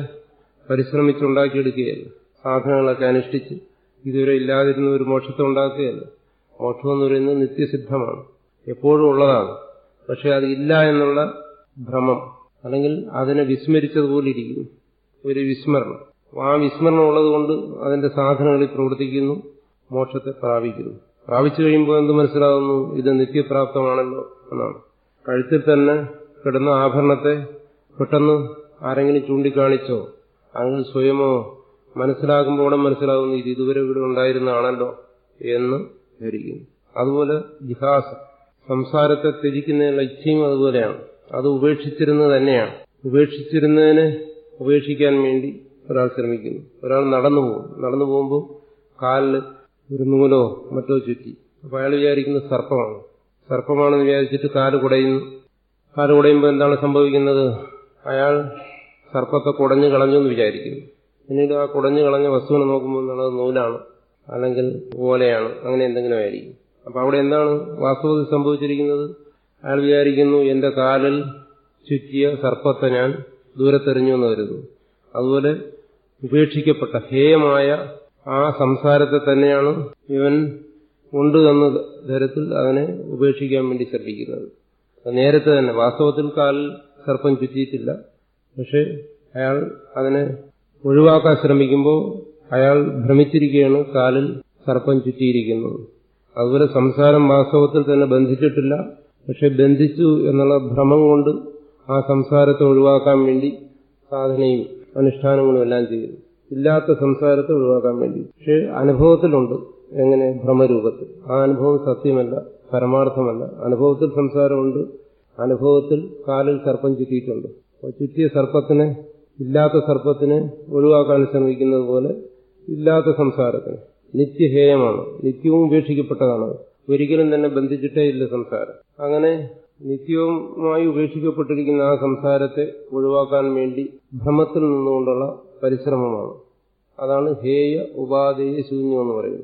പരിശ്രമിച്ചുണ്ടാക്കിയെടുക്കുകയല്ല, സാധനങ്ങളൊക്കെ അനുഷ്ഠിച്ച് ഇതുവരെ ഇല്ലാതിരുന്ന ഒരു മോക്ഷത്തെ ഉണ്ടാക്കുകയല്ല. മോക്ഷം എന്ന് പറയുന്നത് നിത്യസിദ്ധമാണ്, എപ്പോഴും ഉള്ളതാണ്. പക്ഷെ അത് ഇല്ല എന്നുള്ള ഭ്രമം അല്ലെങ്കിൽ അതിനെ വിസ്മരിച്ചതുപോലെ ഇരിക്കുന്നു, ഒരു വിസ്മരണം. ആ വിസ്മരണം ഉള്ളതുകൊണ്ട് അതിന്റെ സാധനങ്ങളിൽ പ്രവർത്തിക്കുന്നു, മോക്ഷത്തെ പ്രാപിക്കുന്നു. പ്രാപിച്ചു കഴിയുമ്പോൾ എന്ത് മനസ്സിലാകുന്നു? ഇത് നിത്യപ്രാപ്തമാണല്ലോ എന്നാണ്. കഴുത്തിൽ തന്നെ കിടന്ന ആഭരണത്തെ പെട്ടെന്ന് ആരെങ്കിലും ചൂണ്ടിക്കാണിച്ചോ അല്ലെങ്കിൽ സ്വയമോ മനസ്സിലാക്കുമ്പോൾ മനസ്സിലാകുന്നു ഇത് ഇതുവരെ ഇവിടെ ഉണ്ടായിരുന്നതാണല്ലോ എന്ന് ധരിക്കുന്നു. അതുപോലെ ജിഹാസം, സംസാരത്തെ ത്യജിക്കുന്നതിനുള്ള ഇച്ഛയും അതുപോലെയാണ്. അത് ഉപേക്ഷിച്ചിരുന്നത് തന്നെയാണ്. ഉപേക്ഷിച്ചിരുന്നതിനെ ഉപേക്ഷിക്കാൻ വേണ്ടി ഒരാൾ ശ്രമിക്കുന്നു. ഒരാൾ നടന്നു പോകുമ്പോൾ കാലിൽ ഒരു നൂലോ മറ്റോ ചുറ്റി. അപ്പോൾ അയാൾ വിചാരിക്കുന്നത് സർപ്പമാണെന്ന് വിചാരിച്ചിട്ട് കാല് കുടയുന്നു. കാല് കുടയുമ്പോൾ എന്താണ് സംഭവിക്കുന്നത്? അയാൾ സർപ്പത്തെ കുടഞ്ഞു കളഞ്ഞു എന്ന് വിചാരിക്കുന്നു. പിന്നീട് ആ കുടഞ്ഞു കളഞ്ഞ വസ്തുവിനെ നോക്കുമ്പോൾ എന്താണ്, അത് നൂലാണ് അല്ലെങ്കിൽ ഓലയാണ്, അങ്ങനെ എന്തെങ്കിലും ആയിരിക്കും. അപ്പൊ അവിടെ എന്താണ് വാസ്തവത്തിൽ സംഭവിച്ചിരിക്കുന്നത്? അയാൾ വിചാരിക്കുന്നു എന്റെ കാലിൽ ചുറ്റിയ സർപ്പത്തെ ഞാൻ ദൂരത്തെറിഞ്ഞു എന്ന് കരുതുന്നു. അതുപോലെ ഉപേക്ഷിക്കപ്പെട്ട ഹേയമായ ആ സംസാരത്തെ തന്നെയാണ് ഇവൻ ഉണ്ട് എന്ന തരത്തിൽ അതിനെ ഉപേക്ഷിക്കാൻ വേണ്ടി ശ്രമിക്കുന്നത്. നേരത്തെ തന്നെ വാസ്തവത്തിൽ കാലിൽ സർപ്പം ചുറ്റിയിട്ടില്ല, പക്ഷെ അയാൾ അതിനെ ഒഴിവാക്കാൻ ശ്രമിക്കുമ്പോൾ അയാൾ ഭ്രമിച്ചിരിക്കുകയാണ് കാലിൽ സർപ്പം ചുറ്റിയിരിക്കുന്നത്. അതുപോലെ സംസാരം വാസ്തവത്തിൽ തന്നെ ബന്ധിച്ചിട്ടില്ല, പക്ഷെ ബന്ധിച്ചു എന്നുള്ള ഭ്രമം കൊണ്ട് ആ സംസാരത്തെ ഒഴിവാക്കാൻ വേണ്ടി സാധനയും അനുഷ്ഠാനങ്ങളും എല്ലാം ചെയ്യുന്നു. ഇല്ലാത്ത സംസാരത്തെ ഒഴിവാക്കാൻ വേണ്ടി. പക്ഷെ അനുഭവത്തിലുണ്ട്. എങ്ങനെ? ഭ്രമരൂപത്തിൽ. ആ അനുഭവം സത്യമല്ല, പരമാർത്ഥമല്ല. അനുഭവത്തിൽ സംസാരമുണ്ട്, അനുഭവത്തിൽ കാലിൽ സർപ്പം ചുറ്റിയിട്ടുണ്ട്. അപ്പോൾ ചുറ്റിയ സർപ്പത്തിനെ, ഇല്ലാത്ത സർപ്പത്തിനെ ഒഴിവാക്കാൻ ശ്രമിക്കുന്നത് പോലെ ഇല്ലാത്ത സംസാരത്തിന് നിത്യഹേയമാണ്, നിത്യവും ഉപേക്ഷിക്കപ്പെട്ടതാണ്. ഒരിക്കലും തന്നെ ബന്ധിച്ചിട്ടേ ഇല്ല സംസാരം. അങ്ങനെ നിത്യവുമായി ഉപേക്ഷിക്കപ്പെട്ടിരിക്കുന്ന ആ സംസാരത്തെ ഒഴിവാക്കാൻ വേണ്ടി ഭ്രമത്തിൽ നിന്നുകൊണ്ടുള്ള പരിശ്രമമാണ്. അതാണ് ഹേയ ഉപാധേയ ശൂന്യം എന്ന് പറയുന്നത്.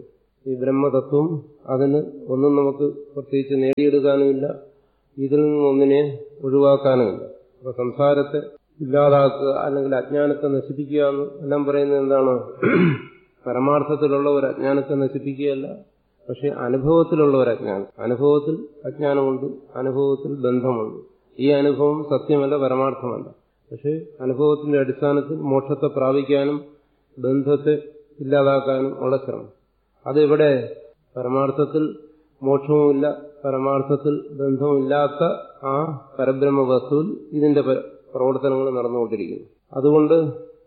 ഈ ബ്രഹ്മതത്വം അതിന് ഒന്നും നമുക്ക് പ്രത്യേകിച്ച് നേടിയെടുക്കാനുമില്ല, ഇതിൽ നിന്നൊന്നിനെ ഒഴിവാക്കാനുമില്ല. അപ്പൊ സംസാരത്തെ ഇല്ലാതാക്കുക അല്ലെങ്കിൽ അജ്ഞാനത്തെ നശിപ്പിക്കുക എന്ന് എല്ലാം പറയുന്നത് എന്താണ്? പരമാർത്ഥത്തിലുള്ള ഒരു അജ്ഞാനത്തെ നശിപ്പിക്കുകയല്ല, പക്ഷെ അനുഭവത്തിലുള്ള ഒരു അജ്ഞാനം. അനുഭവത്തിൽ അജ്ഞാനമുണ്ട്, അനുഭവത്തിൽ ബന്ധമുണ്ട്. ഈ അനുഭവം സത്യമല്ല, പരമാർത്ഥമല്ല. പക്ഷെ അനുഭവത്തിന്റെ അടിസ്ഥാനത്തിൽ മോക്ഷത്തെ പ്രാപിക്കാനും ബന്ധത്തെ ഇല്ലാതാക്കാനും ഉള്ള ശ്രമം. അതിവിടെ പരമാർത്ഥത്തിൽ മോക്ഷവുമില്ല, പരമാർത്ഥത്തിൽ ബന്ധവുമില്ലാത്ത ആ പരബ്രഹ്മ വസ്തുവിൽ ഇതിന്റെ പ്രവർത്തനങ്ങൾ നടന്നുകൊണ്ടിരിക്കുന്നു. അതുകൊണ്ട്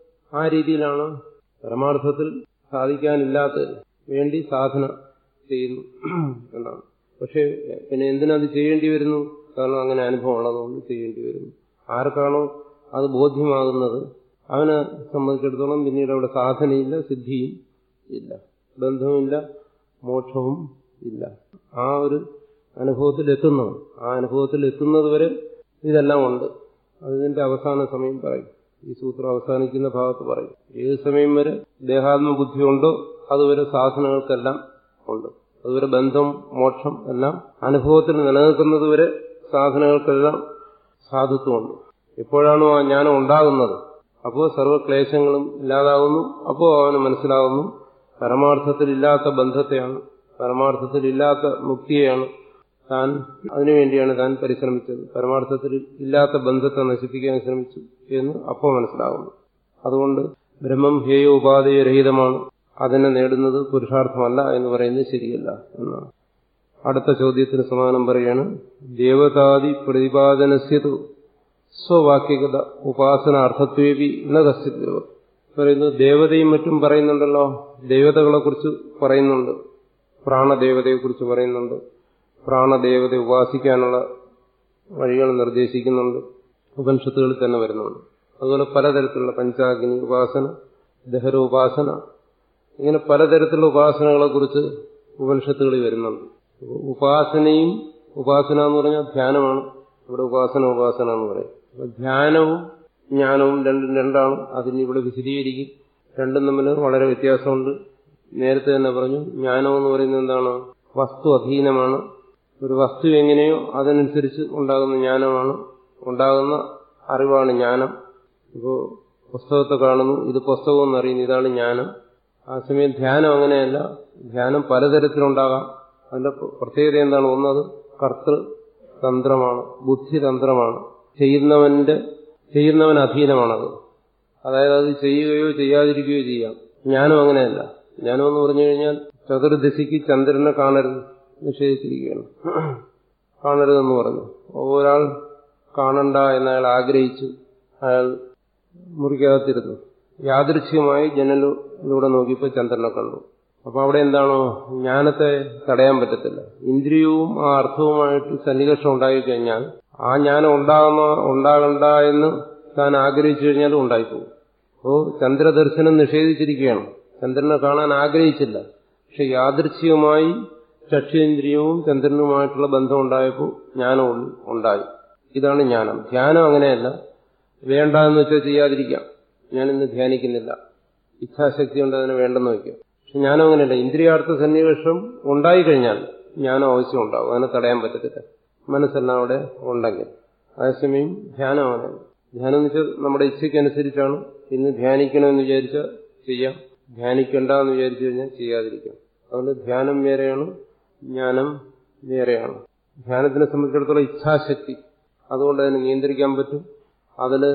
ആ രീതിയിലാണ് പരമാർത്ഥത്തിൽ സാധിക്കാനില്ലാത്ത വേണ്ടി സാധന ചെയ്യുന്നു എന്നാണ്. പക്ഷെ പിന്നെ എന്തിനത് ചെയ്യേണ്ടി വരുന്നു? കാരണം അങ്ങനെ അനുഭവം ഉള്ളതുകൊണ്ട് ചെയ്യേണ്ടി വരുന്നു. ആർക്കാണോ അത് ബോധ്യമാകുന്നത് അവനെ സംബന്ധിച്ചിടത്തോളം പിന്നീട് അവിടെ സാധനയില്ല, സിദ്ധിയും ഇല്ല, ബന്ധവുമില്ല, മോക്ഷവും ഇല്ല. ആ ഒരു അനുഭവത്തിൽ എത്തുന്നത്, ആ അനുഭവത്തിൽ എത്തുന്നത് വരെ ഇതെല്ലാം ഉണ്ട്. അതിന്റെ അവസാന സമയം പറയും. ഈ സൂത്രം അവസാനിക്കുന്ന ഭാഗത്ത് പറയും. ഏത് സമയം വരെ ദേഹാത്മബുദ്ധി ഉണ്ടോ അതുവരെ സാധനങ്ങൾക്കെല്ലാം ഉണ്ട്. അതുവരെ ബന്ധം, മോക്ഷം എല്ലാം അനുഭവത്തിൽ നിലനിൽക്കുന്നത് വരെ സാധനങ്ങൾക്കെല്ലാം സാധുത്വമുണ്ട്. എപ്പോഴാണോ ആ ജ്ഞാനം ഉണ്ടാകുന്നത് അപ്പോൾ സർവ്വക്ലേശങ്ങളും ഇല്ലാതാകുന്നു. അപ്പോൾ അവന് മനസ്സിലാകുന്നു പരമാർത്ഥത്തിലില്ലാത്ത ബന്ധത്തെയാണ്, പരമാർത്ഥത്തിലില്ലാത്ത മുക്തിയെയാണ് താൻ, അതിനുവേണ്ടിയാണ് താൻ പരിശ്രമിച്ചത്, പരമാർത്ഥത്തിൽ ഇല്ലാത്ത ബന്ധത്തെ നശിപ്പിക്കാൻ ശ്രമിച്ചു എന്ന് അപ്പോൾ മനസ്സിലാകുന്നു. അതുകൊണ്ട് ബ്രഹ്മം ഹേയോ ഉപാധിരഹിതമാണ്, അതിനെ നേടുന്നത് പുരുഷാർത്ഥമല്ല എന്ന് പറയുന്നത് ശരിയല്ല എന്നാണ്. അടുത്ത ചോദ്യത്തിന് സമാനം പറയാണ്. ദേവതാദി പ്രതിപാദനസ്യതു സ്വവാക്യഗത ഉപാസനാർത്ഥത്വേപി ന കശ്ചിത് പറയുന്നു. ദേവതയും മറ്റും പറയുന്നുണ്ടല്ലോ, ദേവതകളെ കുറിച്ച് പറയുന്നുണ്ട്, പ്രാണദേവതയെക്കുറിച്ച് പറയുന്നുണ്ട്, പ്രാണദേവത ഉപാസിക്കാനുള്ള വഴികൾ നിർദ്ദേശിക്കുന്നുണ്ട്, ഉപനിഷത്തുകളിൽ തന്നെ വരുന്നുണ്ട്. അതുപോലെ പലതരത്തിലുള്ള പഞ്ചാഗ്നി ഉപാസന, ദഹരോപാസന, ഇങ്ങനെ പലതരത്തിലുള്ള ഉപാസനകളെക്കുറിച്ച് ഉപനിഷത്തുകളിൽ വരുന്നുണ്ട്. ഉപാസനയും, ഉപാസന എന്ന് പറഞ്ഞാൽ ധ്യാനമാണ്, ഇവിടെ ഉപാസന എന്ന് പറയും. ധ്യാനവും ജ്ഞാനവും രണ്ടും രണ്ടാണ്. അതിനിവിടെ വിശദീകരിക്കും. രണ്ടും തമ്മിൽ വളരെ വ്യത്യാസമുണ്ട്. നേരത്തെ തന്നെ പറഞ്ഞു, ജ്ഞാനം എന്ന് പറയുന്നത് എന്താണ്? വസ്തു അധീനമാണ്. ഒരു വസ്തു എങ്ങനെയോ അതനുസരിച്ച് ഉണ്ടാകുന്ന ജ്ഞാനമാണ്, ഉണ്ടാകുന്ന അറിവാണ് ജ്ഞാനം. ഇപ്പോൾ പുസ്തകത്തെ കാണുന്നു, ഇത് പുസ്തകം എന്നറിയുന്നു, ഇതാണ് ജ്ഞാനം. ആ സമയം ധ്യാനം അങ്ങനെയല്ല. ധ്യാനം പലതരത്തിലുണ്ടാകാം. അതിന്റെ പ്രത്യേകത എന്താണ്? ഒന്നത് കർത്തൃതന്ത്രമാണ്, ബുദ്ധിതന്ത്രമാണ്. ചെയ്യുന്നവൻ അധീനമാണത്. അതായത് അത് ചെയ്യുകയോ ചെയ്യാതിരിക്കുകയോ ചെയ്യാം. ജ്ഞാനം അങ്ങനെയല്ല. ജ്ഞാനം എന്ന് പറഞ്ഞു കഴിഞ്ഞാൽ ചതുർദശിക്ക് ചന്ദ്രനെ കാണരുത് നിഷേധിച്ചിരിക്കുകയാണ്. കാണരുതെന്ന് പറഞ്ഞു. ഒരാൾ കാണണ്ട എന്നയാൾ ആഗ്രഹിച്ചു, അയാൾ മുറിക്കകത്തിരുന്നു. യാദൃച്ഛികമായി ജനലിലൂടെ നോക്കിയപ്പോൾ ചന്ദ്രനെ കണ്ടു. അപ്പൊ അവിടെ എന്താണോ? ജ്ഞാനത്തെ തടയാൻ പറ്റത്തില്ല. ഇന്ദ്രിയവും ആ അർത്ഥവുമായിട്ട് സന്നികർഷം ഉണ്ടായിക്കഴിഞ്ഞാൽ ആ ജ്ഞാനം ഉണ്ടാകണ്ട എന്ന് താൻ ആഗ്രഹിച്ചു കഴിഞ്ഞാലും ഉണ്ടായിപ്പോകും. അപ്പോ ചന്ദ്രദർശനം നിഷേധിച്ചിരിക്കുകയാണ്. ചന്ദ്രനെ കാണാൻ ആഗ്രഹിച്ചില്ല, പക്ഷെ യാദൃച്ഛികമായി ചക്ഷേന്ദ്രിയവും ചന്ദ്രനുമായിട്ടുള്ള ബന്ധം ഉണ്ടായപ്പോൾ ജ്ഞാനം ഉണ്ടായി. ഇതാണ് ജ്ഞാനം. ധ്യാനം അങ്ങനെയല്ല. വേണ്ട എന്ന് വെച്ചാൽ ചെയ്യാതിരിക്കാം. ഞാനിന്ന് ധ്യാനിക്കുന്നില്ല, ഇച്ഛാശക്തി ഉണ്ട്, അതിനെ വേണ്ടെന്ന് വയ്ക്കാം. പക്ഷെ ജ്ഞാനം അങ്ങനെയല്ല. ഇന്ദ്രിയാർത്ഥ സന്നിവേഷം ഉണ്ടായിക്കഴിഞ്ഞാൽ ജ്ഞാനം ആവശ്യം ഉണ്ടാവും, അതിനെ തടയാൻ പറ്റത്തില്ല. മനസ്സെല്ലാം അവിടെ ഉണ്ടെങ്കിൽ. അതേസമയം ധ്യാനം അങ്ങനെ, ധ്യാനം എന്ന് വെച്ചാൽ നമ്മുടെ ഇച്ഛയ്ക്കനുസരിച്ചാണ്. ഇന്ന് ധ്യാനിക്കണമെന്ന് വിചാരിച്ചാൽ ചെയ്യാം, ധ്യാനിക്കണ്ട എന്ന് വിചാരിച്ചു കഴിഞ്ഞാൽ ചെയ്യാതിരിക്കാം. അതുകൊണ്ട് ധ്യാനം വേറെയാണ്, ജ്ഞാനം വേറെയാണ്. ധ്യാനത്തിനെ സംബന്ധിച്ചിടത്തോളം ഇച്ഛാശക്തി, അതുകൊണ്ട് അതിനെ നിയന്ത്രിക്കാൻ പറ്റും. അതില്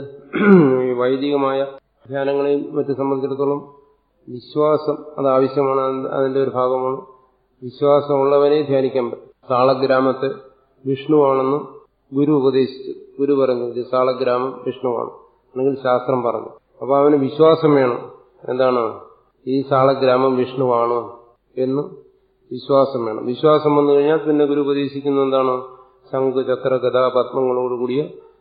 വൈദികമായ ധ്യാനങ്ങളെയും മറ്റും സംബന്ധിച്ചിടത്തോളം വിശ്വാസം അത് ആവശ്യമാണ്, അതിന്റെ ഒരു ഭാഗമാണ്. വിശ്വാസമുള്ളവനെ ധ്യാനിക്കാൻ പറ്റും. സാളഗ്രാമത്തെ വിഷ്ണുവാണെന്ന് ഗുരു ഉപദേശിച്ചു. ഗുരു പറഞ്ഞു ഇത് സാളഗ്രാമം വിഷ്ണുവാണ്, അല്ലെങ്കിൽ ശാസ്ത്രം പറഞ്ഞു. അപ്പൊ അവന് വിശ്വാസം വേണം. എന്താണ്? ഈ സാളഗ്രാമം വിഷ്ണുവാണ് എന്ന് വിശ്വാസം വേണം. വിശ്വാസം വന്നു കഴിഞ്ഞാൽ പിന്നെ ഗുരു ഉപദേശിക്കുന്നത് എന്താണ്? ശംഖ്, ചക്ര, ഗദ, പത്മങ്ങളോടുകൂടിയ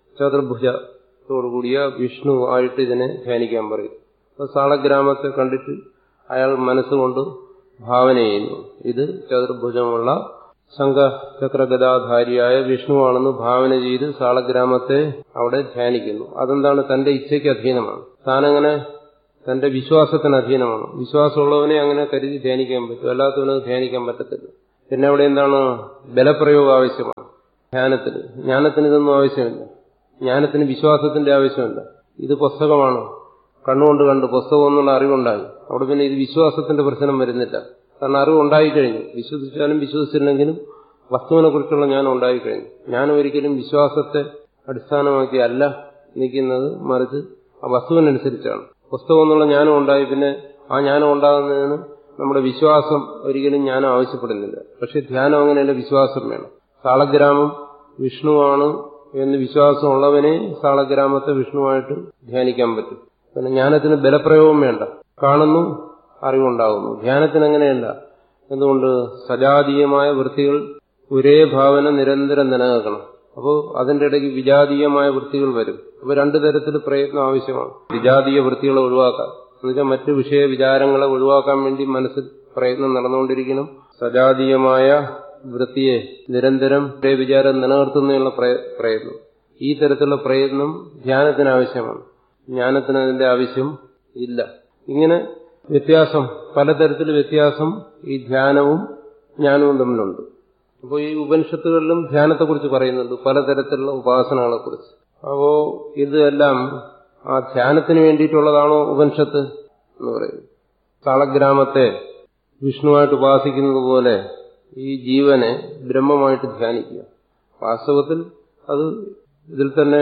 ചതുർഭുജത്തോടുകൂടിയ വിഷ്ണു ആയിട്ട് ഇതിനെ ധ്യാനിക്കാൻ പറയും. അപ്പൊ സാളഗ്രാമത്തെ കണ്ടിട്ട് അയാൾ മനസ്സുകൊണ്ട് ഭാവന ചെയ്യുന്നു. ഇത് ചതുർഭുജമുള്ള ശംഖ, ചക്ര, ഗദാധാരിയായ വിഷ്ണുവാണെന്ന് ഭാവന ചെയ്ത് സാളഗ്രാമത്തെ അവിടെ ധ്യാനിക്കുന്നു. അതെന്താണ്? തന്റെ ഇച്ഛയ്ക്ക് അധീനമാണ്. താനങ്ങനെ തന്റെ വിശ്വാസത്തിന് അധീനമാണ്. വിശ്വാസമുള്ളവനെ അങ്ങനെ കരുതി ധ്യാനിക്കാൻ പറ്റും, അല്ലാത്തവനത് ധ്യാനിക്കാൻ പറ്റത്തില്ല. പിന്നെ അവിടെ എന്താണ്? ബലപ്രയോഗം ആവശ്യമാണ് ധ്യാനത്തിന്. ജ്ഞാനത്തിന് ഇതൊന്നും ആവശ്യമില്ല. ജ്ഞാനത്തിന് വിശ്വാസത്തിന്റെ ആവശ്യമില്ല. ഇത് പുസ്തകമാണ്, കണ്ണുകൊണ്ട് കണ്ട് പുസ്തകം എന്നുള്ള അറിവുണ്ടായി. അവിടെ പിന്നെ ഇത് വിശ്വാസത്തിന്റെ പ്രശ്നം വരുന്നില്ല. കാരണം അറിവുണ്ടായിക്കഴിഞ്ഞു. വിശ്വസിച്ചാലും വിശ്വസിച്ചില്ലെങ്കിലും വസ്തുവിനെ കുറിച്ചുള്ള ജ്ഞാനം ഉണ്ടായിക്കഴിഞ്ഞു. ജ്ഞാനം ഒരിക്കലും വിശ്വാസത്തെ അടിസ്ഥാനമാക്കി അല്ല നിൽക്കുന്നത്, മറിച്ച് ആ വസ്തുവിനനുസരിച്ചാണ്. പുസ്തകം എന്നുള്ള ജ്ഞാനം ഉണ്ടായി. പിന്നെ ആ ജ്ഞാനം ഉണ്ടാകുന്നതിന് നമ്മുടെ വിശ്വാസം ഒരിക്കലും ജ്ഞാനം ആവശ്യപ്പെടുന്നില്ല. പക്ഷെ ധ്യാനം അങ്ങനെയല്ല, വിശ്വാസം വേണം. സാളഗ്രാമം വിഷ്ണുവാണ് എന്ന് വിശ്വാസമുള്ളവനെ സാളഗ്രാമത്തെ വിഷ്ണുവായിട്ട് ധ്യാനിക്കാൻ പറ്റും. പിന്നെ ജ്ഞാനത്തിന് ബലപ്രയോഗം വേണ്ട, കാണുന്നു അറിവുണ്ടാകുന്നു. ധ്യാനത്തിന് അങ്ങനെയല്ല. എന്തുകൊണ്ട്? സജാതീയമായ വൃത്തികൾ ഒരേ ഭാവന നിരന്തരം നിലനിൽക്കണം. അപ്പോൾ അതിന്റെ ഇടയ്ക്ക് വിജാതീയമായ വൃത്തികൾ വരും. അപ്പോൾ രണ്ടു തരത്തിൽ പ്രയത്നം ആവശ്യമാണ്. വിജാതീയ വൃത്തികളെ ഒഴിവാക്കാൻ, എന്നുവെച്ചാൽ മറ്റു വിഷയ വിചാരങ്ങളെ ഒഴിവാക്കാൻ വേണ്ടി മനസ്സിൽ പ്രയത്നം നടന്നുകൊണ്ടിരിക്കണം. സജാതീയമായ വൃത്തിയെ നിരന്തരം ഒരേ വിചാരം നിലനിർത്തുന്നതിനുള്ള പ്രയത്നം, ഈ തരത്തിലുള്ള പ്രയത്നം ധ്യാനത്തിന് ആവശ്യമാണ്. ജ്ഞാനത്തിന് അതിന്റെ ആവശ്യം ഇല്ല. ഇങ്ങനെ വ്യത്യാസം, പലതരത്തിൽ വ്യത്യാസം ഈ ധ്യാനവും ജ്ഞാനവും തമ്മിലുണ്ട്. അപ്പോൾ ഈ ഉപനിഷത്തുകളിലും ധ്യാനത്തെക്കുറിച്ച് പറയുന്നുണ്ട്, പലതരത്തിലുള്ള ഉപാസനകളെക്കുറിച്ച്. അപ്പോ ഇതെല്ലാം ആ ധ്യാനത്തിന് വേണ്ടിയിട്ടുള്ളതാണോ ഉപനിഷത്ത് എന്ന് പറയുന്നത്? സാളഗ്രാമത്തെ വിഷ്ണുവായിട്ട് ഉപാസിക്കുന്നത് പോലെ ഈ ജീവനെ ബ്രഹ്മമായിട്ട് ധ്യാനിക്കുക. വാസ്തവത്തിൽ അത് ഇതിൽ തന്നെ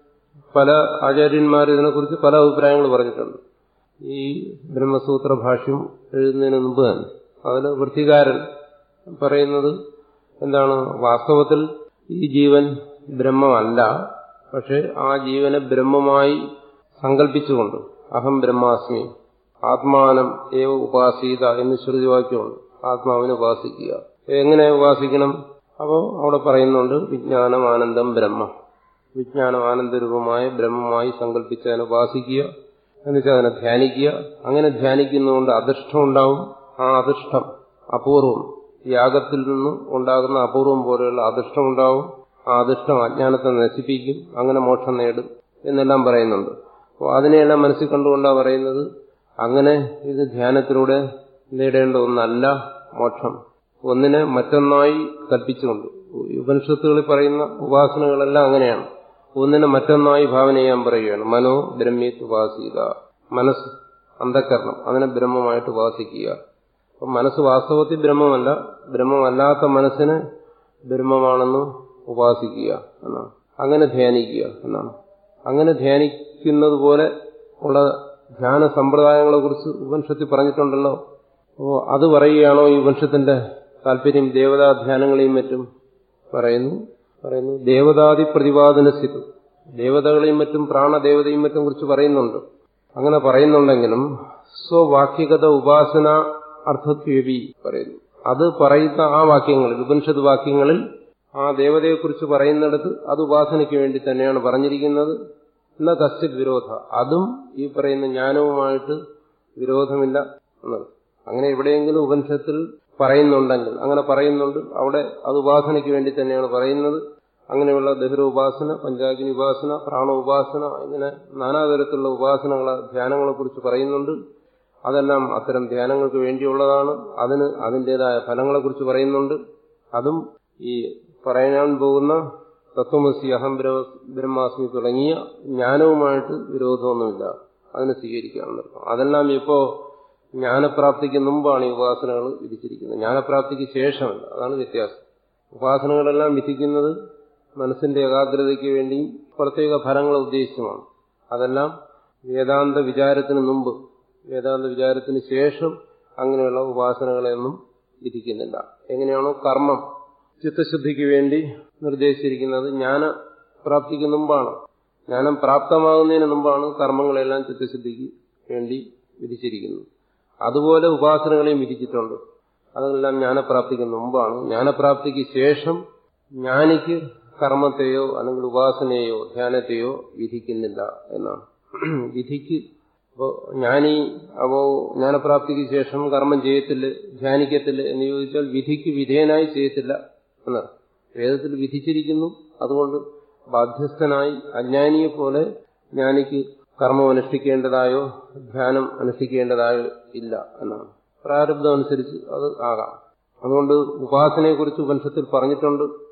പല ആചാര്യന്മാർ ഇതിനെക്കുറിച്ച് പല അഭിപ്രായങ്ങൾ പറഞ്ഞിട്ടുണ്ട്. ഈ ബ്രഹ്മസൂത്ര ഭാഷ്യം എഴുതുന്നതിന് മുമ്പ് തന്നെ അതിൽ വൃത്തികാരൻ പറയുന്നത് എന്താണ്? വാസ്തവത്തിൽ ഈ ജീവൻ ബ്രഹ്മമല്ല, പക്ഷെ ആ ജീവനെ ബ്രഹ്മമായി സങ്കല്പിച്ചുകൊണ്ട് അഹം ബ്രഹ്മാസ്മി ആത്മാനം ഏവ ഉപാസീത എന്ന് ശ്രുതിവാക്യമുണ്ട്. ആത്മാവിനെ ഉപാസിക്കുക. എങ്ങനെ ഉപാസിക്കണം? അപ്പോൾ അവിടെ പറയുന്നുണ്ട് വിജ്ഞാനം ആനന്ദം ബ്രഹ്മ. വിജ്ഞാനം ആനന്ദരൂപമായ ബ്രഹ്മമായി സങ്കല്പിച്ചതിനെ ഉപാസിക്കുക, എന്നുവെച്ചാൽ അതിനെ ധ്യാനിക്കുക. അങ്ങനെ ധ്യാനിക്കുന്നതുകൊണ്ട് അദൃഷ്ടം ഉണ്ടാവും. ആ അദൃഷ്ടം അപൂർവം, യാഗത്തിൽ നിന്ന് ഉണ്ടാകുന്ന അപൂർവം പോലെയുള്ള അദൃഷ്ടം ഉണ്ടാവും. ആ അദൃഷ്ടം അജ്ഞാനത്തെ നശിപ്പിക്കും, അങ്ങനെ മോക്ഷം നേടും എന്നെല്ലാം പറയുന്നുണ്ട്. അപ്പോൾ അതിനെയെല്ലാം മനസ്സിൽ കണ്ടുകൊണ്ടാണ് പറയുന്നത് അങ്ങനെ ഇത് ധ്യാനത്തിലൂടെ നേടേണ്ട ഒന്നല്ല മോക്ഷം, ഒന്നിനെ മറ്റൊന്നായി കൽപ്പിച്ചുകൊണ്ട്. ഉപനിഷത്തുകളിൽ പറയുന്ന ഉപാസനകളെല്ലാം അങ്ങനെയാണ്. ഒന്നിനെ മറ്റൊന്നായി ഭാവന ചെയ്യാൻ പറയുകയാണ്. മനോ ബ്രഹ്മീത് ഉപാസീത. മനസ്സ്, അന്ധകരണം, അതിനെ ബ്രഹ്മമായിട്ട് ഉപാസിക്കുക. അപ്പം മനസ്സ് വാസ്തവത്തിൽ ബ്രഹ്മമല്ല, ബ്രഹ്മമല്ലാത്ത മനസ്സിനെ ബ്രഹ്മമാണെന്ന് ഉപാസിക്കുക എന്നാണ്. അങ്ങനെ ധ്യാനിക്കുക എന്നാണ്. അങ്ങനെ ധ്യാനിക്കുന്നത് പോലെ ഉള്ള ധ്യാന സമ്പ്രദായങ്ങളെ കുറിച്ച് ഉപനിഷത്തിൽ പറഞ്ഞിട്ടുണ്ടല്ലോ. അപ്പോൾ അത് പറയുകയാണോ ഈ ഉപനിഷത്തിന്റെ താല്പര്യം? ദേവതാധ്യാനങ്ങളെയും മറ്റും പറയുന്നു. ദേവതാദി പ്രതിപാദനസ്ഥിതി, ദേവതകളെയും മറ്റും പ്രാണദേവതയും മറ്റും കുറിച്ച് പറയുന്നുണ്ട്. അങ്ങനെ പറയുന്നുണ്ടെങ്കിലും സ്വവാക്യഗത ഉപാസന അർത്ഥത്വേപി പറയുന്നു. അത് പറയുന്ന ആ വാക്യങ്ങളിൽ, ഉപനിഷത്ത് വാക്യങ്ങളിൽ ആ ദേവതയെക്കുറിച്ച് പറയുന്നിടത്ത് അത് ഉപാസനയ്ക്ക് വേണ്ടി തന്നെയാണ് പറഞ്ഞിരിക്കുന്നത്. എന്ന കശ്ചിത് വിരോധ, അതും ഈ പറയുന്ന ജ്ഞാനവുമായിട്ട് വിരോധമില്ല എന്നത്. അങ്ങനെ എവിടെയെങ്കിലും ഉപനിഷത്തിൽ പറയുന്നുണ്ടെങ്കിൽ, അങ്ങനെ പറയുന്നുണ്ട്, അവിടെ അത് ഉപാസനയ്ക്ക് വേണ്ടി തന്നെയാണ് പറയുന്നത്. അങ്ങനെയുള്ള ദഹ്ര ഉപാസന, പഞ്ചാഗ്നി ഉപാസന, പ്രാണ ഉപാസന, ഇങ്ങനെ നാനാതരത്തിലുള്ള ഉപാസനകളെ, ധ്യാനങ്ങളെ കുറിച്ച് പറയുന്നുണ്ട്. അതെല്ലാം അത്തരം ധ്യാനങ്ങൾക്ക് വേണ്ടിയുള്ളതാണ്. അതിന് അതിൻ്റെതായ ഫലങ്ങളെക്കുറിച്ച് പറയുന്നുണ്ട്. അതും ഈ പറയാൻ പോകുന്ന തത്വമസി അഹം ബ്രഹ്മാസ്മി തുടങ്ങിയ ജ്ഞാനവുമായിട്ട് വിരോധമൊന്നുമില്ല, അതിനെ സ്വീകരിക്കാമെന്ന്. അതെല്ലാം ഇപ്പോ ജ്ഞാനപ്രാപ്തിക്ക് മുമ്പാണ് ഈ ഉപാസനകൾ വിധിച്ചിരിക്കുന്നത്, ജ്ഞാനപ്രാപ്തിക്ക് ശേഷമല്ല. അതാണ് വ്യത്യാസം. ഉപാസനകളെല്ലാം വിധിക്കുന്നത് മനസ്സിന്റെ ഏകാഗ്രതയ്ക്ക് വേണ്ടിയും പ്രത്യേക ഫലങ്ങളെ ഉദ്ദേശിച്ചുമാണ്. അതെല്ലാം വേദാന്ത വിചാരത്തിന് മുമ്പ്, വേദാന്ത വിചാരത്തിന് ശേഷം അങ്ങനെയുള്ള ഉപാസനകളെയൊന്നും വിധിക്കുന്നില്ല. എങ്ങനെയാണോ കർമ്മം ചിത്തശുദ്ധിക്ക് വേണ്ടി നിർദ്ദേശിച്ചിരിക്കുന്നത് ജ്ഞാനപ്രാപ്തിക്ക് മുമ്പാണ്, ജ്ഞാനം പ്രാപ്തമാകുന്നതിന് മുമ്പാണ് കർമ്മങ്ങളെല്ലാം ചിത്തശുദ്ധിക്ക് വേണ്ടി വിധിച്ചിരിക്കുന്നത്. അതുപോലെ ഉപാസനകളെയും വിധിച്ചിട്ടുണ്ട്. അതെല്ലാം ജ്ഞാനപ്രാപ്തിക്ക് മുമ്പാണ്. ജ്ഞാനപ്രാപ്തിക്ക് ശേഷം ജ്ഞാനിക്ക് കർമ്മത്തെയോ അല്ലെങ്കിൽ ഉപാസനയെയോ ധ്യാനത്തെയോ വിധിക്കുന്നില്ല എന്നാണ്. വിധിക്ക് ജ്ഞാനി ജ്ഞാനപ്രാപ്തിക്ക് ശേഷം കർമ്മം ചെയ്യത്തില്ല, ധ്യാനിക്കത്തില്ല എന്ന് ചോദിച്ചാൽ വിധിക്ക് വിധേയനായി ചെയ്യത്തില്ല എന്നാണ്. വേദത്തിൽ വിധിച്ചിരിക്കുന്നു, അതുകൊണ്ട് ബാധ്യസ്ഥനായി അജ്ഞാനിയെ പോലെ ജ്ഞാനിക്ക് കർമ്മം അനുഷ്ഠിക്കേണ്ടതായോ ധ്യാനം അനുഷ്ഠിക്കേണ്ടതായോ ഇല്ല എന്നാണ്. പ്രാരബ്ധം അനുസരിച്ച് അത് ആകാം. അതുകൊണ്ട് ഉപാസനയെക്കുറിച്ച് ഉപനിഷത്തിൽ പറഞ്ഞിട്ടുണ്ട്.